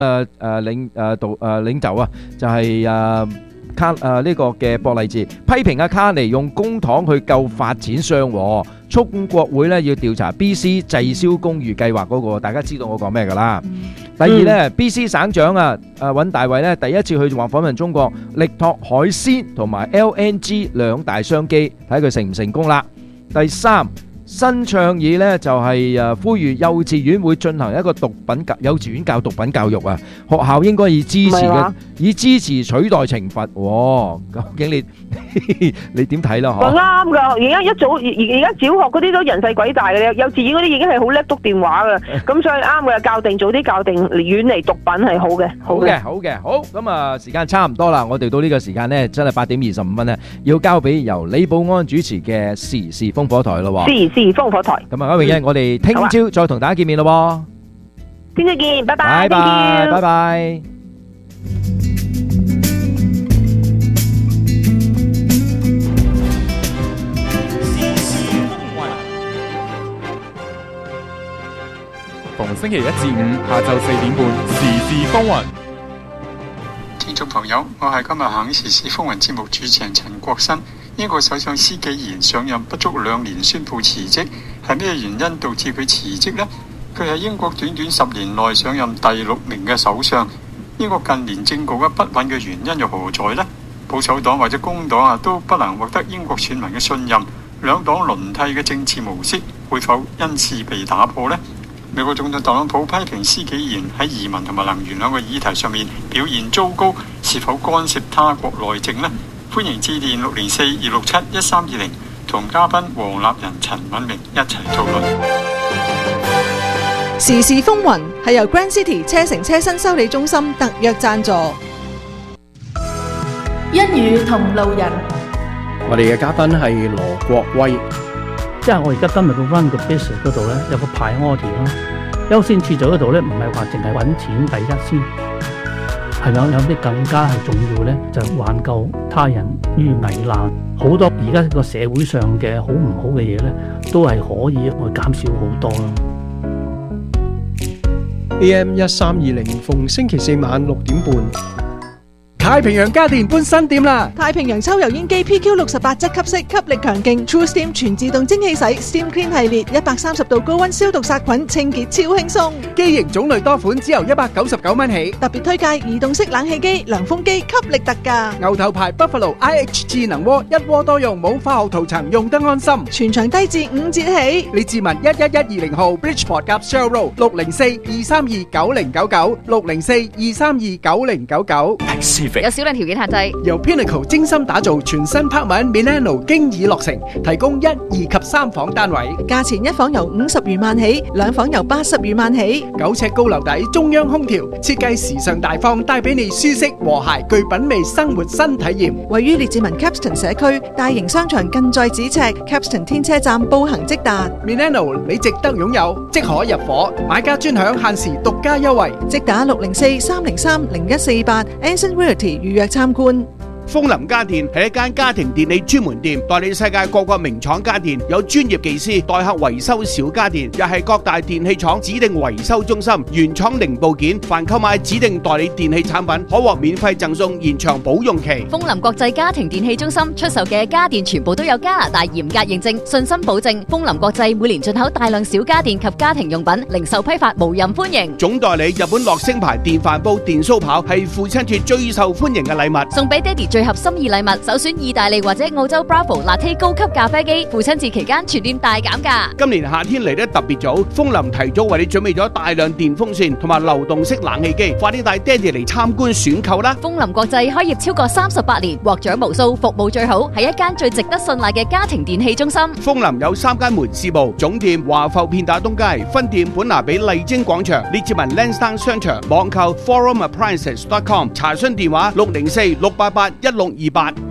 領袖啊，就係呢個嘅博勵治批評卡尼用公帑去救發展商，促國會咧要調查 BC 滯銷公寓計劃嗰個，大家知道我講咩㗎啦。第二咧，BC 省長尹大衛咧第一次去訪問中國，力拓海鮮同埋 LNG 兩大商機，睇佢成唔成功啦。第三，新倡議咧就係呼籲幼稚園會進行一個幼稚園教毒品教育啊，學校應該以支持取代懲罰。究竟你點睇啦？ 啱㗎，而家小學嗰啲都人細鬼大嘅，幼稚園嗰啲已經係好叻篤電話㗎，咁所以啱嘅，早啲校定，遠離毒品係好嘅。 好咁啊，時間差唔多啦，我哋到呢個時間呢，真係8點25分呢，要交俾由李寶安主持嘅時事烽火台咯。 時事烽火台。 咁啊，榮欣，我哋聽朝再同大家見面咯。 聽朝見，拜拜。 拜拜。 逢星期1至5下晝4點半，時事風雲。 聽眾朋友，我係今日行時事風雲節目主持人陳國新。英國首相施紀賢上任不足2年宣布辭職，係咩原因導致佢辭職呢？佢係英國短短10年內上任第6名嘅首相。英國近年政局不穩嘅原因又何在呢？保守黨或者工黨都不能獲得英國選民嘅信任，兩黨輪替嘅政治模式會否因此被打破呢？美國總統特朗普批評施紀賢喺移民同埋能源兩個議題上面表現糟糕，是否干涉他國內政呢？歡迎致電604-267-1320，同嘉賓黃立仁、陳敏明一齊討論。 時事風雲係由 Grand City 車城車身修理中心特約贊助。 一語同路人， 我哋嘅嘉賓係羅國威。 即係我而家今日個 run 個 business 嗰度咧，有個 priority 啦，優先次序嗰度咧，唔係話淨係揾錢第一先，係有啲更加係重要咧，就挽救他人於危難。好多而家個社會上嘅好唔好嘅嘢咧，都係可以去減少好多咯。 AM 1320逢星期4晚6點半。太平洋家電搬新店啦！ 太平洋抽油煙機 PQ68質吸式，吸力強勁 True Steam 全自動蒸汽洗 Steam Clean 系列，130度高溫消毒殺菌，清潔超輕鬆。 機型種類多款，只由199蚊起。 特別推介移動式冷氣機、涼風機，吸力特價。 牛頭牌 Buffalo IH 智能鍋，一鍋多用，冇化學塗層，用得安心。 全場低至5折起。 李志文11120號 Bridgeport 夾 Shell Road 604-232-9099 604-232-9099。 有少量條件限制。 由 Pinnacle 精心打造全新柏文 Milano 經已落成，提供1、2及3房單位， 價錢1房由50餘萬起，2房由80餘萬起。 9尺高樓底，中央空調，設計時尚大方，帶俾你舒適和諧具品味生活新體驗。 位於列治文 Capston 社區，大型商場近在咫尺 ，Capston 天車站步行即達。 Milano 你值得擁有，即可入伙，買家專享限時獨家優惠， 即打604-303-0148 Anson Realty 預約參觀。 豐林家電係一間家庭電器專門店，代理世界各個名廠家電，有專業技師代客維修小家電，又係各大電器廠指定維修中心，原廠零部件，凡購買指定代理電器產品，可獲免費贈送延長保用期。 豐林國際家庭電器中心出售嘅家電全部都有加拿大嚴格認證，信心保證。豐林國際每年進口大量小家電及家庭用品，零售批發無任歡迎。 總代理日本樂聲牌電飯煲、電燒刨係父親節最受歡迎嘅禮物， 送俾爹哋最合心意禮物，首選意大利或者澳洲 Bravo Latte 高級咖啡機，父親節期間全店大減價。 今年夏天嚟得特別早，豐林提早為你準備咗大量電風扇同埋流動式冷氣機，快啲帶爹哋嚟參觀選購啦！ 豐林國際開業超過38年，獲獎無數，服務最好，係一間最值得信賴嘅家庭電器中心。 豐林有3間門市部，總店華埠片打東街，分店本拿比麗晶廣場，列治文 Lansdowne 商場，網購 forumappliances.com， 查詢電話604-688-1628。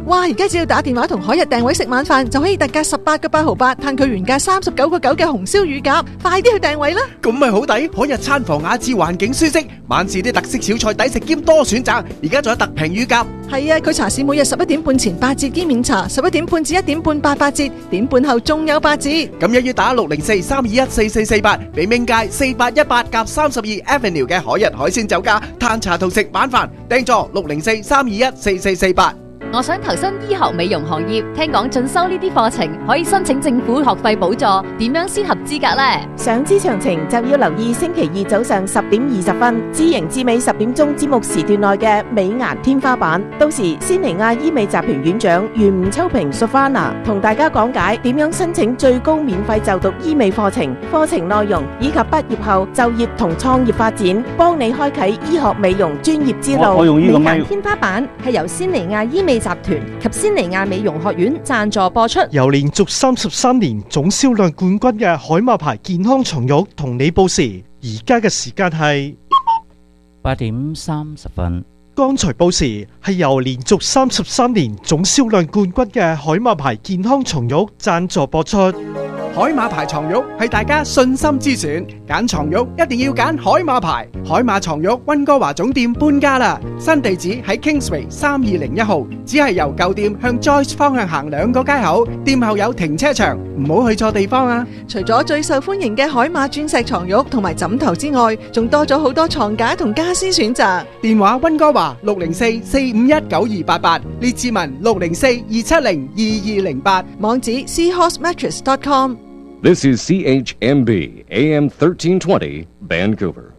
哇！而家只要打電話同海日訂位食晚飯，就可以特價18個8毫8，嘆佢原價39個9嘅紅燒乳鴿，快啲去訂位啦！ 咁咪好抵，海日餐房雅致，環境舒適，晚市啲特色小菜抵食兼多選擇，而家仲有特平乳鴿。 係啊，佢茶市每日11點半前8折兼免茶，11點半至1點半8折，點半後仲有8折。 咁一於打604-321-4448，俾明界4818-32 Avenue 嘅海日海鮮酒家嘆茶同食晚飯，訂座604-321-4448。 我想投身醫學美容行業，聽講進修呢啲課程可以申請政府學費補助，點樣先合資格呢？ 想知詳情就要留意星期二早上10點20分，知盈至美10點鐘節目時段內嘅美顏天花板。到時仙尼亞醫美集團院長袁吳秋平 Sofana 同大家講解點樣申請最高免費就讀醫美課程、課程內容以及畢業後就業同創業發展，幫你開啟醫學美容專業之路。 我用呢個咪美顏天花板係由仙尼亞醫美集團及仙尼亞美容學院贊助播出。 由連續33年總銷量冠軍嘅海馬牌健康床褥同你報時，而家嘅時間係 8點30分。 剛才報時係由連續33年總銷量冠軍嘅海馬牌健康床褥贊助播出。 海馬牌床褥係大家信心之選，揀床褥一定要揀海馬牌。海馬床褥溫哥華總店搬家啦，新地址喺 Kingsway 3201號，只係由舊店向 Joyce 方向行2個街口，店後有停車場，唔好去錯地方啊！ 除咗最受歡迎嘅海馬鑽石床褥同埋枕頭之外，仲多咗好多床架同家私選擇。 電話溫哥華604-451-9288，列治文604-270-2208， 網址 seahorsemattress.com。 This is CHMB AM 1320 Vancouver。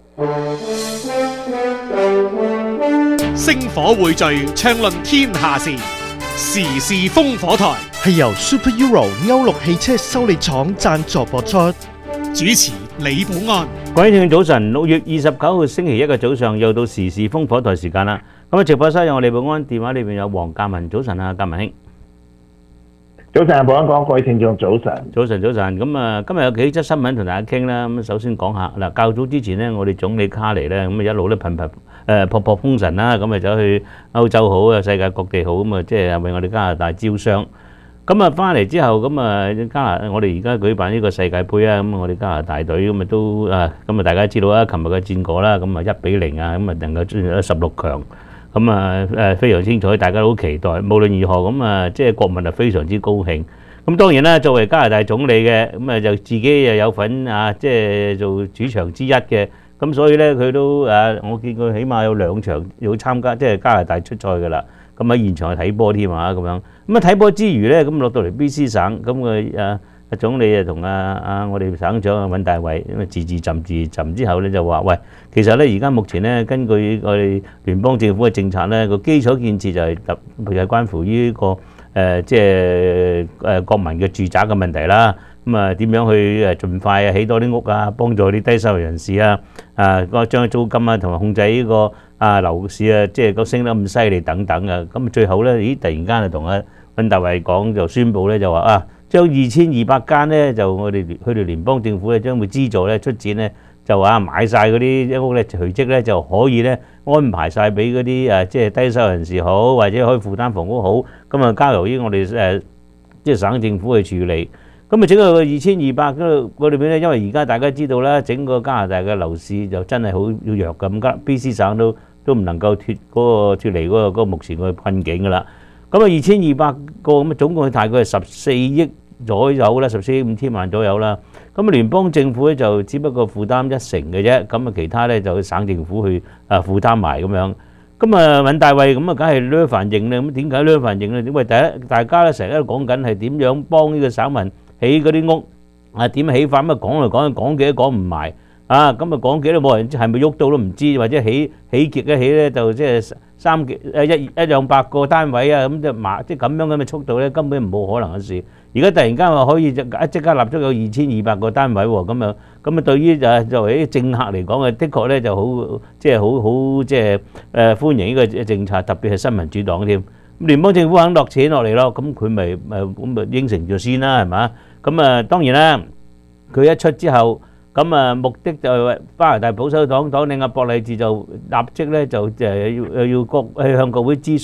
星火匯聚，暢論天下事，時事烽火台係由 Super Euro 歐陸汽車修理廠贊助播出。 主持李寶安。 各位聽眾早晨，6月29號星期一嘅早上又到時事烽火台時間啦。咁啊，直播室有我李寶安，電話裏邊有黃鑑文。早晨啊，鑑文兄。 早晨，保安講，各位聽眾早晨。 早晨，早晨。咁啊，今日有幾則新聞同大家傾啦。咁首先講下嗱，較早之前呢，我哋總理卡尼咧，咁啊一路咧撲撲風塵啦，咁啊走去歐洲好啊，世界各地好，咁啊即係為我哋加拿大招商。咁啊翻嚟之後，咁啊我哋而家舉辦呢個世界盃啊，咁我哋加拿大隊咁啊都啊，咁啊大家知道啦，琴日嘅戰果啦，咁啊1-0啊，咁啊能夠進入16強。咁啊非常清楚，大家都好期待。無論如何，咁啊即係國民係非常之高興。咁當然啦，作為加拿大總理嘅，咁啊就自己又有份啊，即係做主場之一嘅。咁所以咧，佢都我見佢起碼有2場要參加，即係加拿大出賽㗎啦。咁喺現場睇波添啊，咁樣。咁啊睇波之餘咧，咁落到嚟 BC 省，咁佢總理啊同我哋省長尹大維咁啊自尋之後咧就話：喂，其實咧而家目前咧根據我哋聯邦政府嘅政策咧，個基礎建設就係關乎於呢個即係國民嘅住宅嘅問題啦。咁啊點樣去盡快起多啲屋啊，幫助啲低收入人士啊，將租金啊同埋控制呢個樓市啊，即係個升得咁犀利等等啊。咁最後咧，突然間就同尹大維講就宣佈咧就話將2200間咧就我哋佢哋聯邦政府咧將會資助咧出錢咧就買晒嗰啲屋咧隨即咧就可以咧安排晒俾嗰啲即係低收入人士好，或者可以負擔房屋好，咁啊交由於我哋即係省政府去處理。咁啊整個2200嗰裏邊咧，因為而家大家知道啦，整個加拿大嘅樓市就真係好要弱㗎，咁BC 省都唔能夠脫離嗰個目前個困境㗎啦。咁啊2200個咁啊總共大概係14億左右啦，14億5千萬左右啦。咁啊聯邦政府咧就只不過負擔1成嘅啫，咁啊其他咧就省政府去負擔埋咁樣。咁啊尹大維咁啊梗係兩份認咧，咁點解兩份認咧？因為第一大家咧成日都講緊係點樣幫呢個省民起嗰啲屋點起法，咁啊講嚟講幾都講唔埋咁啊講幾都冇人知係咪喐到都唔知，或者起極一起咧就即係100-200個單位啊，咁即係咁樣嘅速度咧根本冇可能嘅事。而家突然間話可以即刻立足有2200個單位喎，咁啊對於作為啲政客嚟講嘅，的確咧就好即係好即係歡迎呢個政策，特別係新民主黨添。咁聯邦政府肯落錢落嚟咯，咁佢咪應承咗先啦，係嘛？咁當然啦，佢一出之後，咁目的就係加拿大保守黨領阿博勵治就立即咧就要向國會諮詢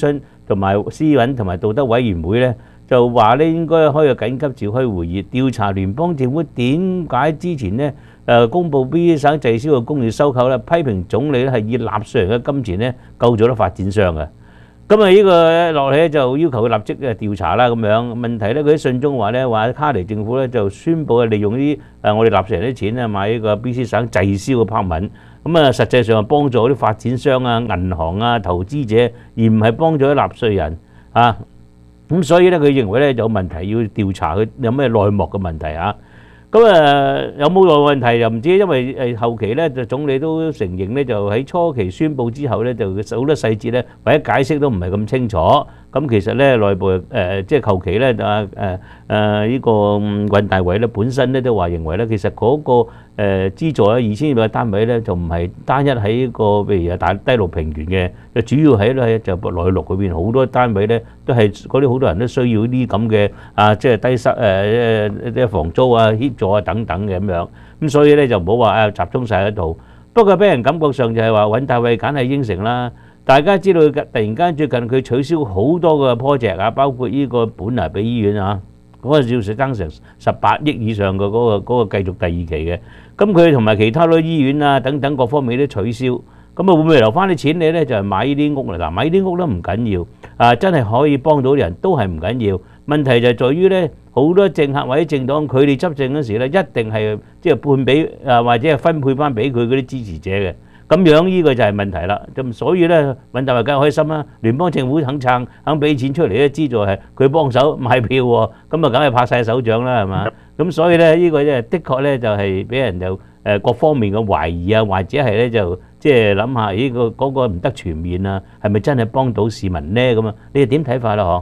同埋私隱同埋道德委員會咧，就話咧應該開個緊急召開會議，調查聯邦政府點解之前咧公佈 BC 省滯銷嘅工業收購咧，批評總理咧係以納稅人嘅金錢咧救咗啲發展商嘅。咁啊呢個落嚟咧就要求佢立即調查啦咁樣。問題咧佢喺信中話咧卡尼政府咧就宣佈利用啲我哋納稅人啲錢咧買呢個 BC 省滯銷嘅拍品。咁啊實際上係幫助啲發展商啊、銀行啊、投資者，而唔係幫助啲納稅人啊。咁所以咧佢認為咧有問題要調查佢有咩內幕嘅問題啊。咁有冇內幕問題又唔知，因為後期咧就總理都承認咧，就喺初期宣佈之後咧，就好多細節咧或者解釋都唔係咁清楚。咁其實咧內部即係後期咧呢個運大委咧本身咧都話認為咧，其實嗰個資助咧2200個單位咧就唔係單一喺個譬如大低陸平原嘅，主要喺咧就內陸嗰邊好多單位咧都係嗰啲好多人都需要啲咁嘅即係低啲房租啊、協助啊等等嘅咁樣。咁所以咧就唔好話集中曬喺度。不過俾人感覺上就係話尹大衛梗係應承啦。大家知道突然間最近佢取消好多個 project 啊，包括呢個本拿比醫院啊，嗰個要爭成18億以上嘅嗰個繼續第二期嘅。咁佢同埋其他啲醫院啊等等各方面都取消。咁會唔會留翻啲錢你咧？就係買呢啲屋嚟嗱，買呢啲屋都唔緊要，真係可以幫到人都係唔緊要。問題就係在於咧，好多政客或者政黨佢哋執政嗰時咧，一定係即係判俾或者係分配翻俾佢嗰啲支持者嘅。咁樣呢個就係問題啦。咁所以咧，尹大衛梗係開心啦。聯邦政府肯撐，肯俾錢出嚟咧，資助係佢幫手買票喎，咁啊梗係拍晒手掌啦，係嘛？咁所以咧，呢個咧的確咧就係俾人就各方面嘅懷疑啊，或者係咧就即係諗下呢個嗰個唔得全面啊，係咪真係幫到市民咧？咁啊，你哋點睇法啦？嗬？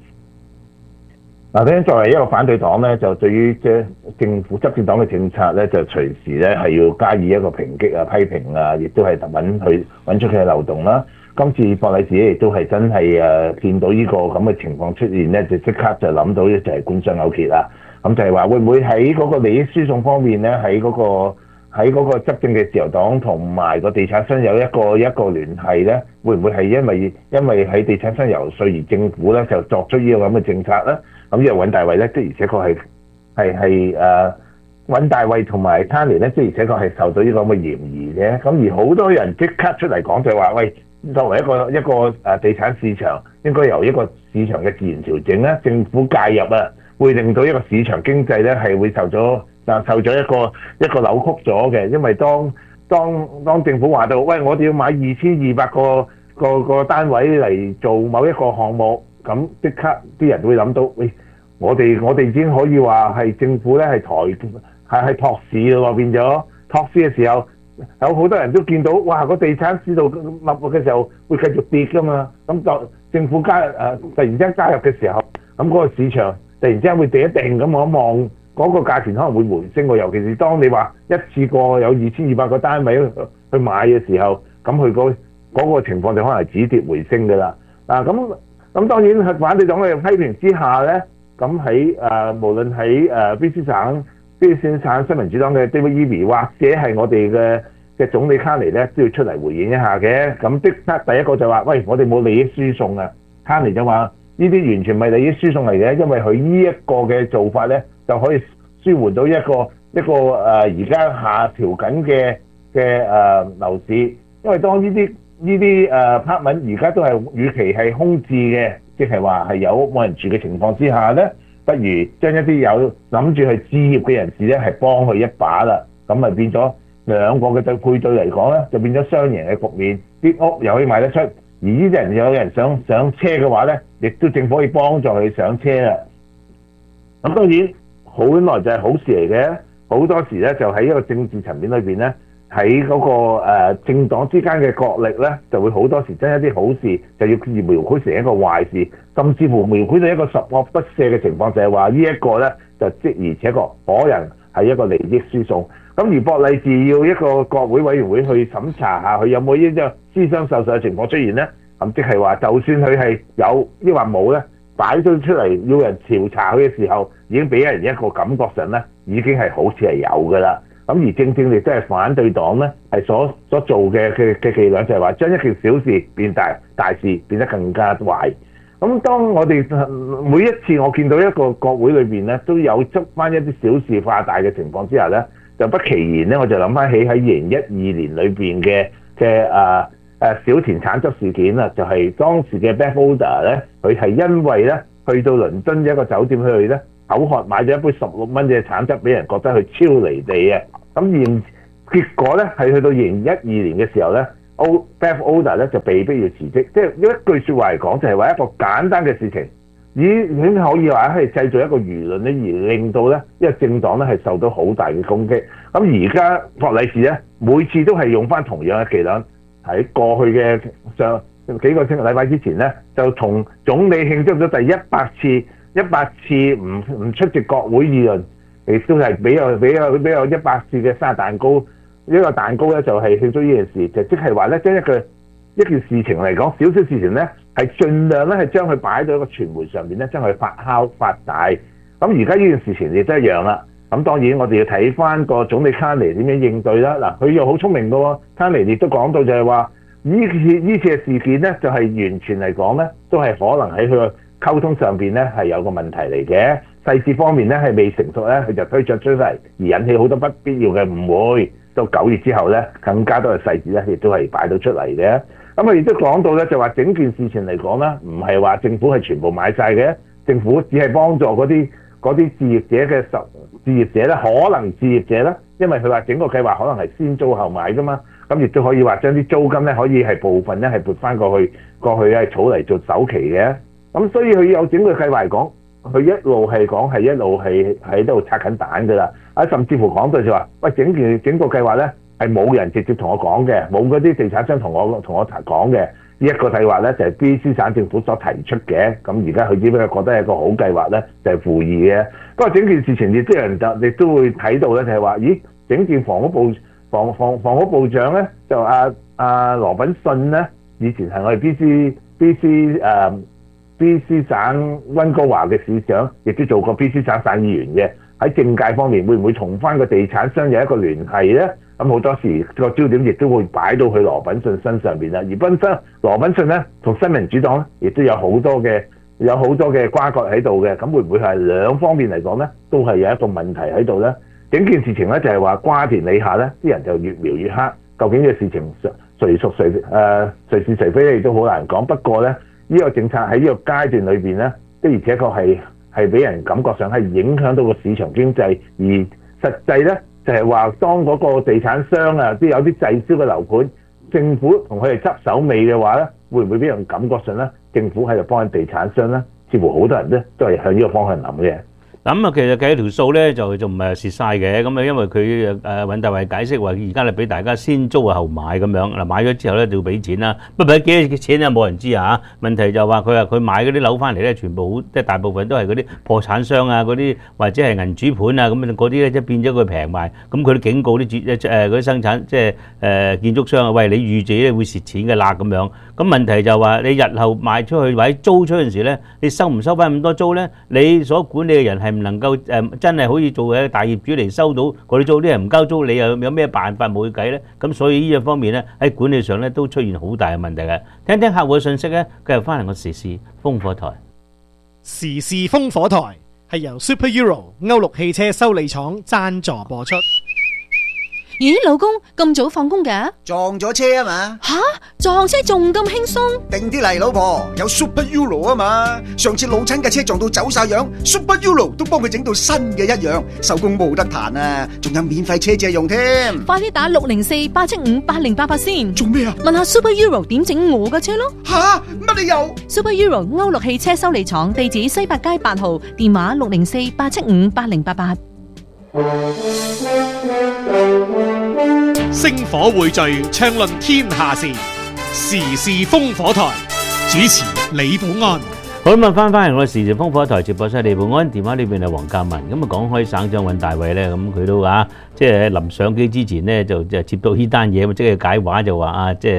嗱，咧作為一個反對黨咧，就對於即係政府執政黨嘅政策咧，就隨時咧係要加以一個抨擊啊、批評啊，亦都係揾出佢嘅漏洞啦。今次博禮治亦都係真係見到呢個咁嘅情況出現咧，就即刻就諗到就係官商勾結啦。咁就係話會唔會喺嗰個利益輸送方面咧，喺嗰個執政嘅自由黨同埋個地產商有一個聯繫咧？會唔會係因為喺地產商游說而政府咧就作出呢個咁嘅政策咧？咁因為尹大衛咧，的而且確係尹大衛同埋卡尼咧，的而且確係受到呢個咁嘅嫌疑嘅。咁而好多人即刻出嚟講就話：喂，作為一個地產市場，應該由一個市場嘅自然調整咧，政府介入啊，會令到一個市場經濟咧係會受咗一個扭曲咗嘅。因為當政府話到：喂，我哋要買2200個單位嚟做某一個項目，咁即刻啲人會諗到：喂，我哋已經可以話係政府咧係托市咯喎，變咗托市嘅時候，有好多人都見到，哇！個地產市道密嘅時候會繼續跌噶嘛，咁就政府突然之間加入嘅時候，咁嗰個市場突然之間會定一定咁望一望，嗰個價錢可能會回升喎。尤其是當你話一次過有2200個單位去買嘅時候，咁佢嗰個情況就可能係止跌回升㗎啦。咁當然喺反對黨嘅批評之下咧，咁喺無論喺BC 省新民主黨嘅 David Eby 或者係我哋嘅總理卡尼咧，都要出嚟回應一下嘅。咁即刻第一個就話：喂，我哋冇利益輸送啊！卡尼就話呢啲完全唔係利益輸送嚟嘅，因為佢呢一個嘅做法咧，就可以舒緩到一個而家下調緊嘅樓市。因為當呢啲apartment而家都係與其係空置嘅，即係話係有冇人住嘅情況之下咧，不如將一啲有諗住去置業嘅人士咧，係幫佢一把啦。咁咪變咗兩個嘅配對嚟講咧，就變咗雙贏嘅局面。啲屋又可以賣得出，而呢啲人有人想上車嘅話咧，亦都政府可以幫助佢上車啦。咁當然本來就係好事嚟嘅，好多時咧就喺一個政治層面裏邊咧。喺嗰個政黨之間嘅角力咧，就會好多時將一啲好事就要描繪成一個壞事，甚至乎描繪到一個十惡不赦嘅情況，就係話呢一個咧就即而且確可能係一個利益輸送。咁而博禮治要一個國會委員會去審查下佢有冇呢啲私相授受嘅情況出現咧，咁即係話就算佢係有抑或冇咧，擺咗出嚟要人調查佢嘅時候，已經俾人一個感覺上咧，已經係好似係有㗎啦。咁而正亦都係反對黨咧，係所做嘅伎倆就係話將一件小事變大，大事變得更加壞。 咁當我哋每一次我見到一個國會裏邊咧，都有執翻一啲小事化大嘅情況之下咧，就不其然咧，我就諗翻起喺2012年裏邊嘅小田橙汁事件啦，就係、當時嘅 Beth Oda 咧，佢係因為咧去到倫敦一個酒店去咧，口渴買咗一杯16蚊嘅橙汁，俾人覺得佢超離地嘅。咁結果咧係去到2012年嘅時候咧，Beth Oda 咧就被逼要辭職。即係一句説話嚟講，就係話一個簡單嘅事情，已經可以話係製造一個輿論咧，而令到咧一個政黨咧係受到好大嘅攻擊。咁而家博禮士咧，每次都係用翻同樣嘅伎倆。喺過去嘅上幾個禮拜之前咧，就同總理慶祝咗第100次唔出席國會議論，亦都係俾我100次嘅生日蛋糕。呢個蛋糕咧就係慶祝呢件事，就即係話咧將一件事情嚟講，少少事情咧係盡量咧係將佢擺到一個傳媒上面咧，將佢發酵發大。咁而家呢件事情亦都一樣啦。咁當然我哋要睇翻個總理卡尼點樣應對啦。嗱，佢又好聰明嘅喎，卡尼亦都講到就係話呢次嘅事件咧，就係完全嚟講咧，都係可能喺佢個溝通上邊咧係有個問題嚟嘅。細節方面咧係未成熟咧，佢就推著出嚟，而引起好多不必要嘅誤會。到9月之後咧，更加多嘅細節咧，亦都係擺到出嚟嘅。咁佢亦都講到咧，就話整件事情嚟講咧，唔係話政府係全部買晒嘅，政府只係幫助嗰啲置業者嘅置業者咧，可能置業者咧，因為佢話整個計劃可能係先租後買噶嘛，咁亦都可以話將啲租金咧可以係部分咧係撥翻過去係儲嚟做首期嘅。咁所以佢有整個計劃嚟講，佢一路係喺度拆緊彈㗎啦。甚至乎講到就話，喂，整個計劃咧係冇人直接同我講嘅，冇嗰啲地產商同我講嘅。呢一個計劃咧就係 BC 省政府所提出嘅，咁而家佢只不過覺得係一個好計劃咧，就係附議嘅。不過整件事情亦都有人亦都會睇到咧，就係話，咦，整件房屋部長咧就阿羅品遜咧，以前係我哋 BC 省溫哥華嘅市長，亦都做過 BC 省議員嘅。喺政界方面會唔會同翻個地產商有一個聯繫咧？咁好多時個焦點亦都會擺到去羅品遜身上邊啦。而羅品遜咧同新民主黨咧，亦都有好多嘅瓜葛喺度嘅。咁會唔會係兩方面嚟講咧，都係有一個問題喺度咧？整件事情咧就係話瓜田李下咧，啲人就越描越黑。究竟呢個事情誰屬誰是誰非咧，亦都好難講。不過咧，呢個政策喺呢個階段裏邊咧，的而且確係俾人感覺上係影響到個市場經濟，而實際咧就係話當嗰個地產商啊，有啲滯銷嘅樓盤，政府同佢哋執手尾嘅話咧，會唔會俾人感覺上咧，政府喺度幫緊地產商咧？似乎好多人咧都係向呢個方向諗嘅。 咁啊，其實計條數咧就唔係蝕晒嘅，咁啊因為佢尹大衛解釋話，而家咧俾大家先租後買咁樣，嗱買咗之後咧就要俾錢啦，不過俾幾多錢啊冇人知啊。問題就話佢買嗰啲樓翻嚟咧，全部即係大部分都係嗰啲破產商啊，嗰啲或者係銀主盤啊，咁嗰啲咧即係變咗佢平賣，咁佢都警告啲嗰啲生產即係建築商啊，喂，你預自己會蝕錢嘅啦咁樣。咁問題就話你日後賣出去或者租出嗰陣時咧，你收唔收翻咁多租咧？你所管理嘅人係唔能夠真係可以做嘅大業主嚟收到嗰啲租，啲人唔交租，你又有咩辦法冇去計咧？咁所以呢樣方面咧喺管理上咧都出現好大嘅問題嘅。聽聽客戶嘅信息咧，繼續翻嚟個時事烽火台。 時事烽火台係由 Super Euro 歐陸汽車修理廠贊助播出。 咦，老公咁早放工㗎？ 撞咗車啊嘛！ 吓，撞車仲咁輕鬆？ 定啲嚟，老婆，有 Super Euro 啊嘛！上次老親嘅車撞到走晒樣 ，Super Euro 都幫佢整到新嘅一樣，手工冇得彈啊！仲有免費車借用添。 快啲打604-875-8088先。 做咩啊？ 問下 Super Euro 點整我嘅車咯。 吓，乜你又 ？Super Euro 歐陸汽車修理廠，地址西八街8號，電話604-875-8088。 星火匯聚，暢論天下事，時事烽火台，主持李寶安。 好咁啊，翻嚟我時事烽火台直播室，李寶安電話裏邊係黃鑑文。咁啊，講開省長尹大衛咧，咁佢都即係臨上機之前咧，就接到呢單嘢，即係解話就話即係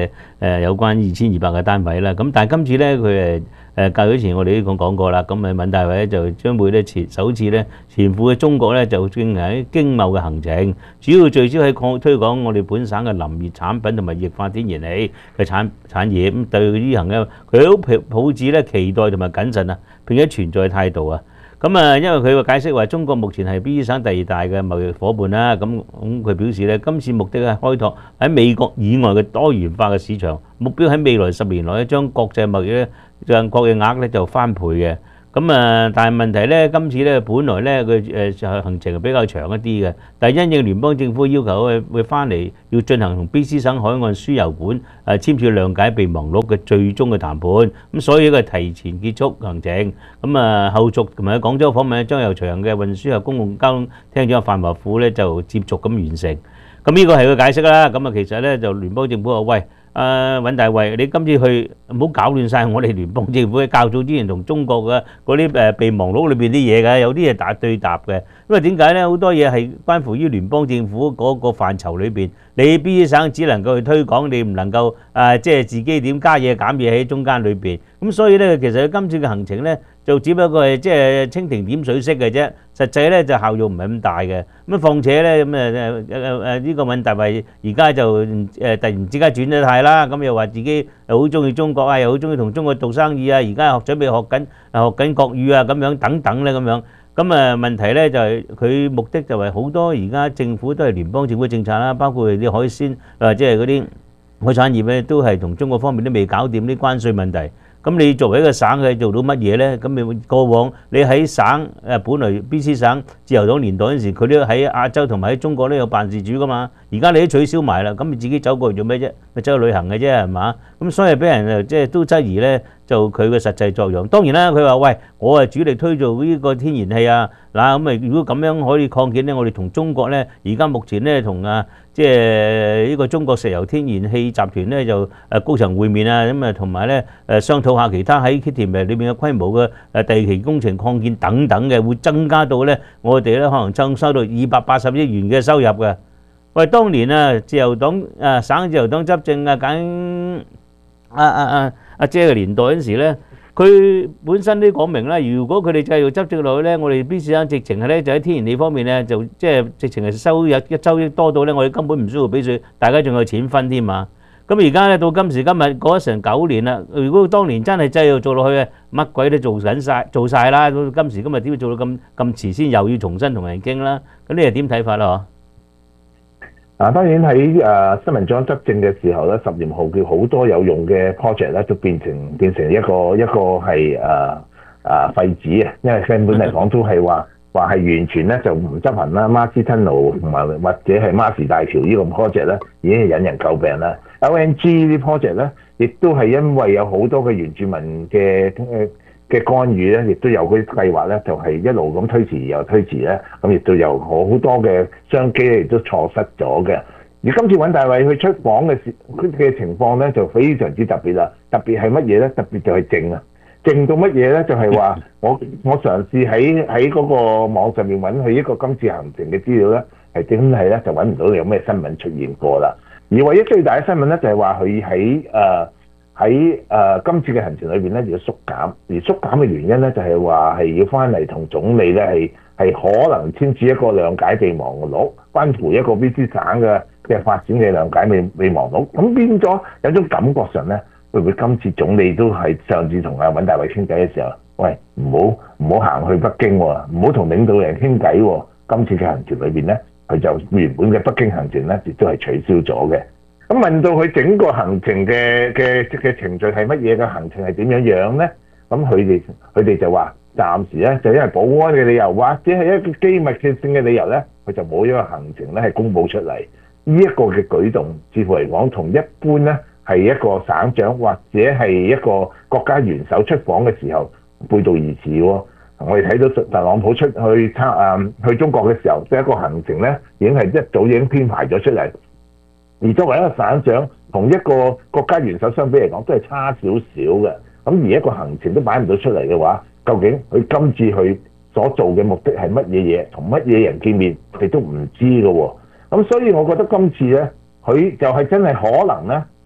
有關2200嘅單位啦。咁但係今次咧佢較早前我哋都講過啦，咁尹大偉就將會咧首次咧前赴嘅中國咧就進行經貿嘅行程，主要聚焦喺推廣我哋本省嘅林業產品同埋液化天然氣嘅產業。咁對呢行咧，佢好抱持咧期待同埋謹慎啊，並且存在態度啊。咁啊，因為佢個解釋話，中國目前係 BC 省第2大嘅貿易夥伴啦。咁佢表示咧，今次目的係開拓喺美國以外嘅多元化嘅市場，目標喺未來10年內咧將國際貿易咧讓國際額咧就翻倍嘅。咁啊，但係問題咧，今次咧本來咧佢行程係比較長一啲嘅，但係因應聯邦政府要求會翻嚟要進行同 BC 省海岸輸油管簽署諒解備忘錄嘅最終嘅談判，咁所以佢提前結束行程。咁啊，後續同埋喺廣州訪問將由長嘅運輸及公共交通廳長范華富咧就接續咁完成。咁呢個係佢解釋啦。咁啊，其實咧就聯邦政府話喂。尹大偉，你今次去唔好搞亂晒我哋聯邦政府嘅較早之前同中國嘅嗰啲備忘錄裏邊啲嘢㗎，有啲嘢大對答嘅。因為點解咧？好多嘢係關乎於聯邦政府嗰個範疇裏邊，你 BC 省只能夠去推廣，你唔能夠即係自己點加嘢減嘢喺中間裏邊。咁所以咧，其實今次嘅行程咧，就只不過係即係蜻蜓點水式嘅啫，實際咧就效用唔係咁大嘅。咁況且咧咁呢個尹大偉而家就突然之間轉咗態啦，咁又話自己又好中意中國啊，又好中意同中國做生意啊，而家準備學緊國語啊，咁樣等等咧咁樣。咁問題咧就係佢目的就係好多而家政府都係聯邦政府政策啦，包括啲海鮮即係嗰啲海產業咧，都係同中國方面都未搞掂啲關稅問題。咁你作為一個省嘅做到乜嘢咧？咁你過往你喺省本來 BC 省自由黨年代嗰陣時，佢都喺亞洲同埋喺中國都有辦事處噶嘛。而家你都取消埋啦，咁你自己走過去做咩啫？咪走去旅行嘅啫係嘛？咁所以俾人即係都質疑咧，就佢嘅實際作用。當然啦，佢話喂，我係主力推做呢個天然氣啊，嗱咁咪如果咁樣可以擴建咧，我哋同中國咧而家目前咧同即係呢個中國石油天然氣集團咧就高層會面啊，咁同埋咧商討下其他喺 Kitty 裏邊嘅規模嘅地期工程擴建等等嘅，會增加到咧我哋咧可能收到280億元嘅收入嘅。喂，當年自由黨省自由黨執政揀阿姐嘅年代嗰陣時咧，佢本身都講明啦，如果佢哋繼續執政落去咧，我哋 BC 省直情係咧就喺天然氣方面咧就即係直情係收入一周億多到咧，我哋根本唔需要俾稅，大家仲有錢分添嘛。咁而家咧到今時今日過咗成9年啦，如果當年真係繼續做落去，乜鬼都做晒啦。到今時今日點會做到咁遲先又要重新同人傾啦？咁你係點睇法啦？ 當然喺新民黨執政嘅時候咧，10年後嘅好多有用嘅 project 咧，都變成一個係廢紙啊！因為根本嚟講都係話係完全咧就唔執行啦。馬斯吞路同埋或者係馬士大橋呢個 project 咧，已經係引人詬病啦。LNG 呢啲 project 咧，亦都係因為有好多嘅原住民嘅干預咧，亦都有嗰啲計劃咧，就係一路咁推遲又推遲咧，咁亦都有好多嘅商機咧，亦都錯失咗嘅。而今次尹大偉去出訪嘅情況咧，就非常之特別啦。特別係乜嘢咧？特別就係靜啊！靜到乜嘢咧？就係話我嘗試喺嗰個網上面揾佢一個今次行程嘅資料咧，係真係咧就揾唔到有咩新聞出現過啦。而唯一最大嘅新聞咧，就係話佢喺今次嘅行程裏邊咧要縮減，而縮減嘅原因咧就係話係要翻嚟同總理咧係可能簽署一個諒解備忘錄，關乎一個 BC 省嘅發展嘅諒解備忘錄。咁變咗有種感覺上咧，會唔會今次總理都係上次同尹大偉傾偈嘅時候，喂唔好行去北京喎，唔好同領導人傾偈喎。今次嘅行程裏邊咧，佢就原本嘅北京行程咧亦都係取消咗嘅。咁問到佢整個行程嘅程序係乜嘢嘅，行程係點樣咧？咁佢哋就話暫時咧就因為保安嘅理由，或者係一個機密性嘅理由咧，佢就冇一個行程咧係公佈出嚟。呢一個嘅舉動，似乎嚟講同一般咧係一個省長或者係一個國家元首出訪嘅時候背道而馳喎。我哋睇到特朗普去中國嘅時候，即係一個行程咧已經係一早已經編排咗出嚟。而作為一個省長，同一個國家元首相比嚟講，都係差少少嘅。咁而一個行程都擺唔到出嚟嘅話，究竟佢今次佢所做嘅目的係乜嘢嘢，同乜嘢人見面，佢都唔知嘅喎。咁所以我覺得今次咧，佢就係真係可能咧，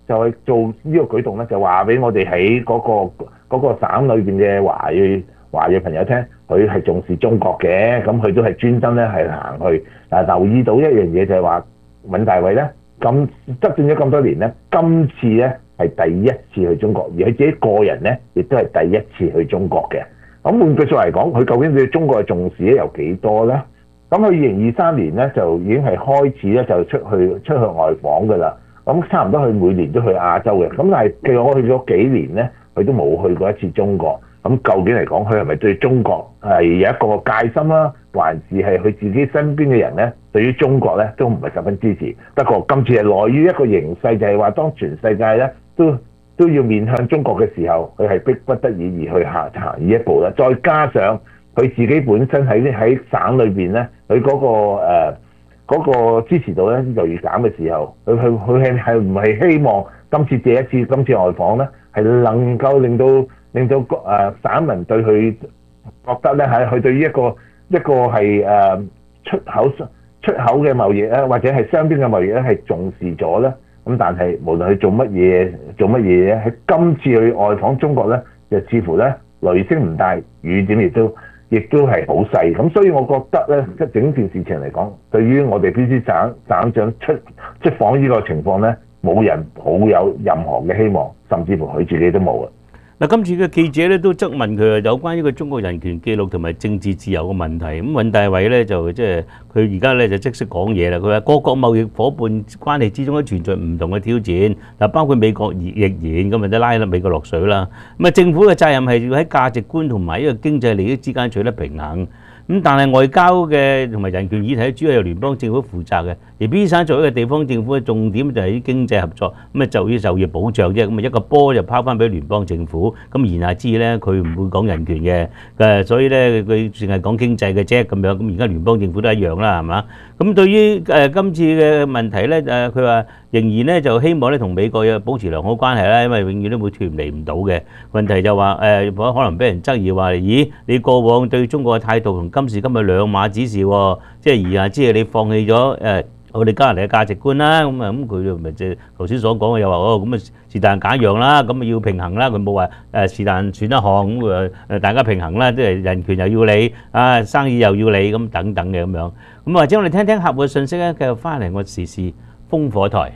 就係做呢個舉動咧，就話俾我哋喺嗰個省裏邊嘅華裔朋友聽，佢係重視中國嘅，咁佢都係專登咧係行去。但係留意到一樣嘢就係話，尹大偉咧咁執政咗咁多年咧，今次咧係第一次去中國，而佢自己個人咧亦都係第一次去中國嘅。咁換句説話嚟講，佢究竟對中國嘅重視咧有幾多咧？咁佢2023年咧就已經係開始咧就出去外訪㗎啦。咁差唔多佢每年都去亞洲嘅。咁但係據我去咗幾年咧，佢都冇去過一次中國。咁究竟嚟講，佢係咪對中國係有一個戒心啦，還是係佢自己身邊嘅人咧對於中國咧都唔係十分支持？不過今次係來於一個形勢，就係話當全世界咧都要面向中國嘅時候，佢係迫不得已而去行呢一步啦。再加上佢自己本身喺省裏邊咧，佢嗰個支持度咧就越減嘅時候，佢係唔係希望今次外訪咧係能夠令到省民對佢覺得咧係佢對於一個係出口嘅貿易咧，或者係雙邊嘅貿易咧係重視咗咧。咁但係無論佢做乜嘢咧，喺今次去外訪中國咧，就似乎咧雷聲唔大，雨點亦都係好細。咁所以我覺得咧，即係整件事情嚟講，對於我哋 BC 省長出訪呢個情況咧，冇人抱有任何嘅希望，甚至乎佢自己都冇啊。 嗱，今次嘅記者咧都質問佢有關於個中國人權記錄同埋政治自由嘅問題。咁尹大偉咧就即係佢而家咧就即識講嘢啦。佢話各國貿易夥伴關係之中都存在唔同嘅挑戰，嗱包括美國亦然咁咪都拉美國落水啦。咁啊政府嘅責任係要喺價值觀同埋呢個經濟利益之間取得平衡。咁但係外交嘅同埋人權議題主要由聯邦政府負責嘅，而 B 省作為一個地方政府嘅重點就係啲經濟合作，咁啊就業保障啫，咁啊一個波就拋翻俾聯邦政府。咁言下之意咧，佢唔會講人權嘅，所以咧佢淨係講經濟嘅啫咁樣。咁而家聯邦政府都一樣啦，係嘛？咁對於今次嘅問題咧，佢話仍然咧就希望咧同美國有保持良好關係啦，因為永遠都會脫離唔到嘅。問題就話可能俾人質疑話，咦你過往對中國嘅態度同今時今日兩碼子事喎，即係言下之意你放棄咗我哋加拿大嘅價值觀啦，咁佢就咪即係頭先所講嘅又話咁啊是但揀樣啦，咁啊要平衡啦，佢冇話是但選一項咁大家平衡啦，即係人權又要你生意又要你咁等等嘅咁樣。咁或者我哋聽聽客戶嘅信息咧，繼續翻嚟我時事烽火台。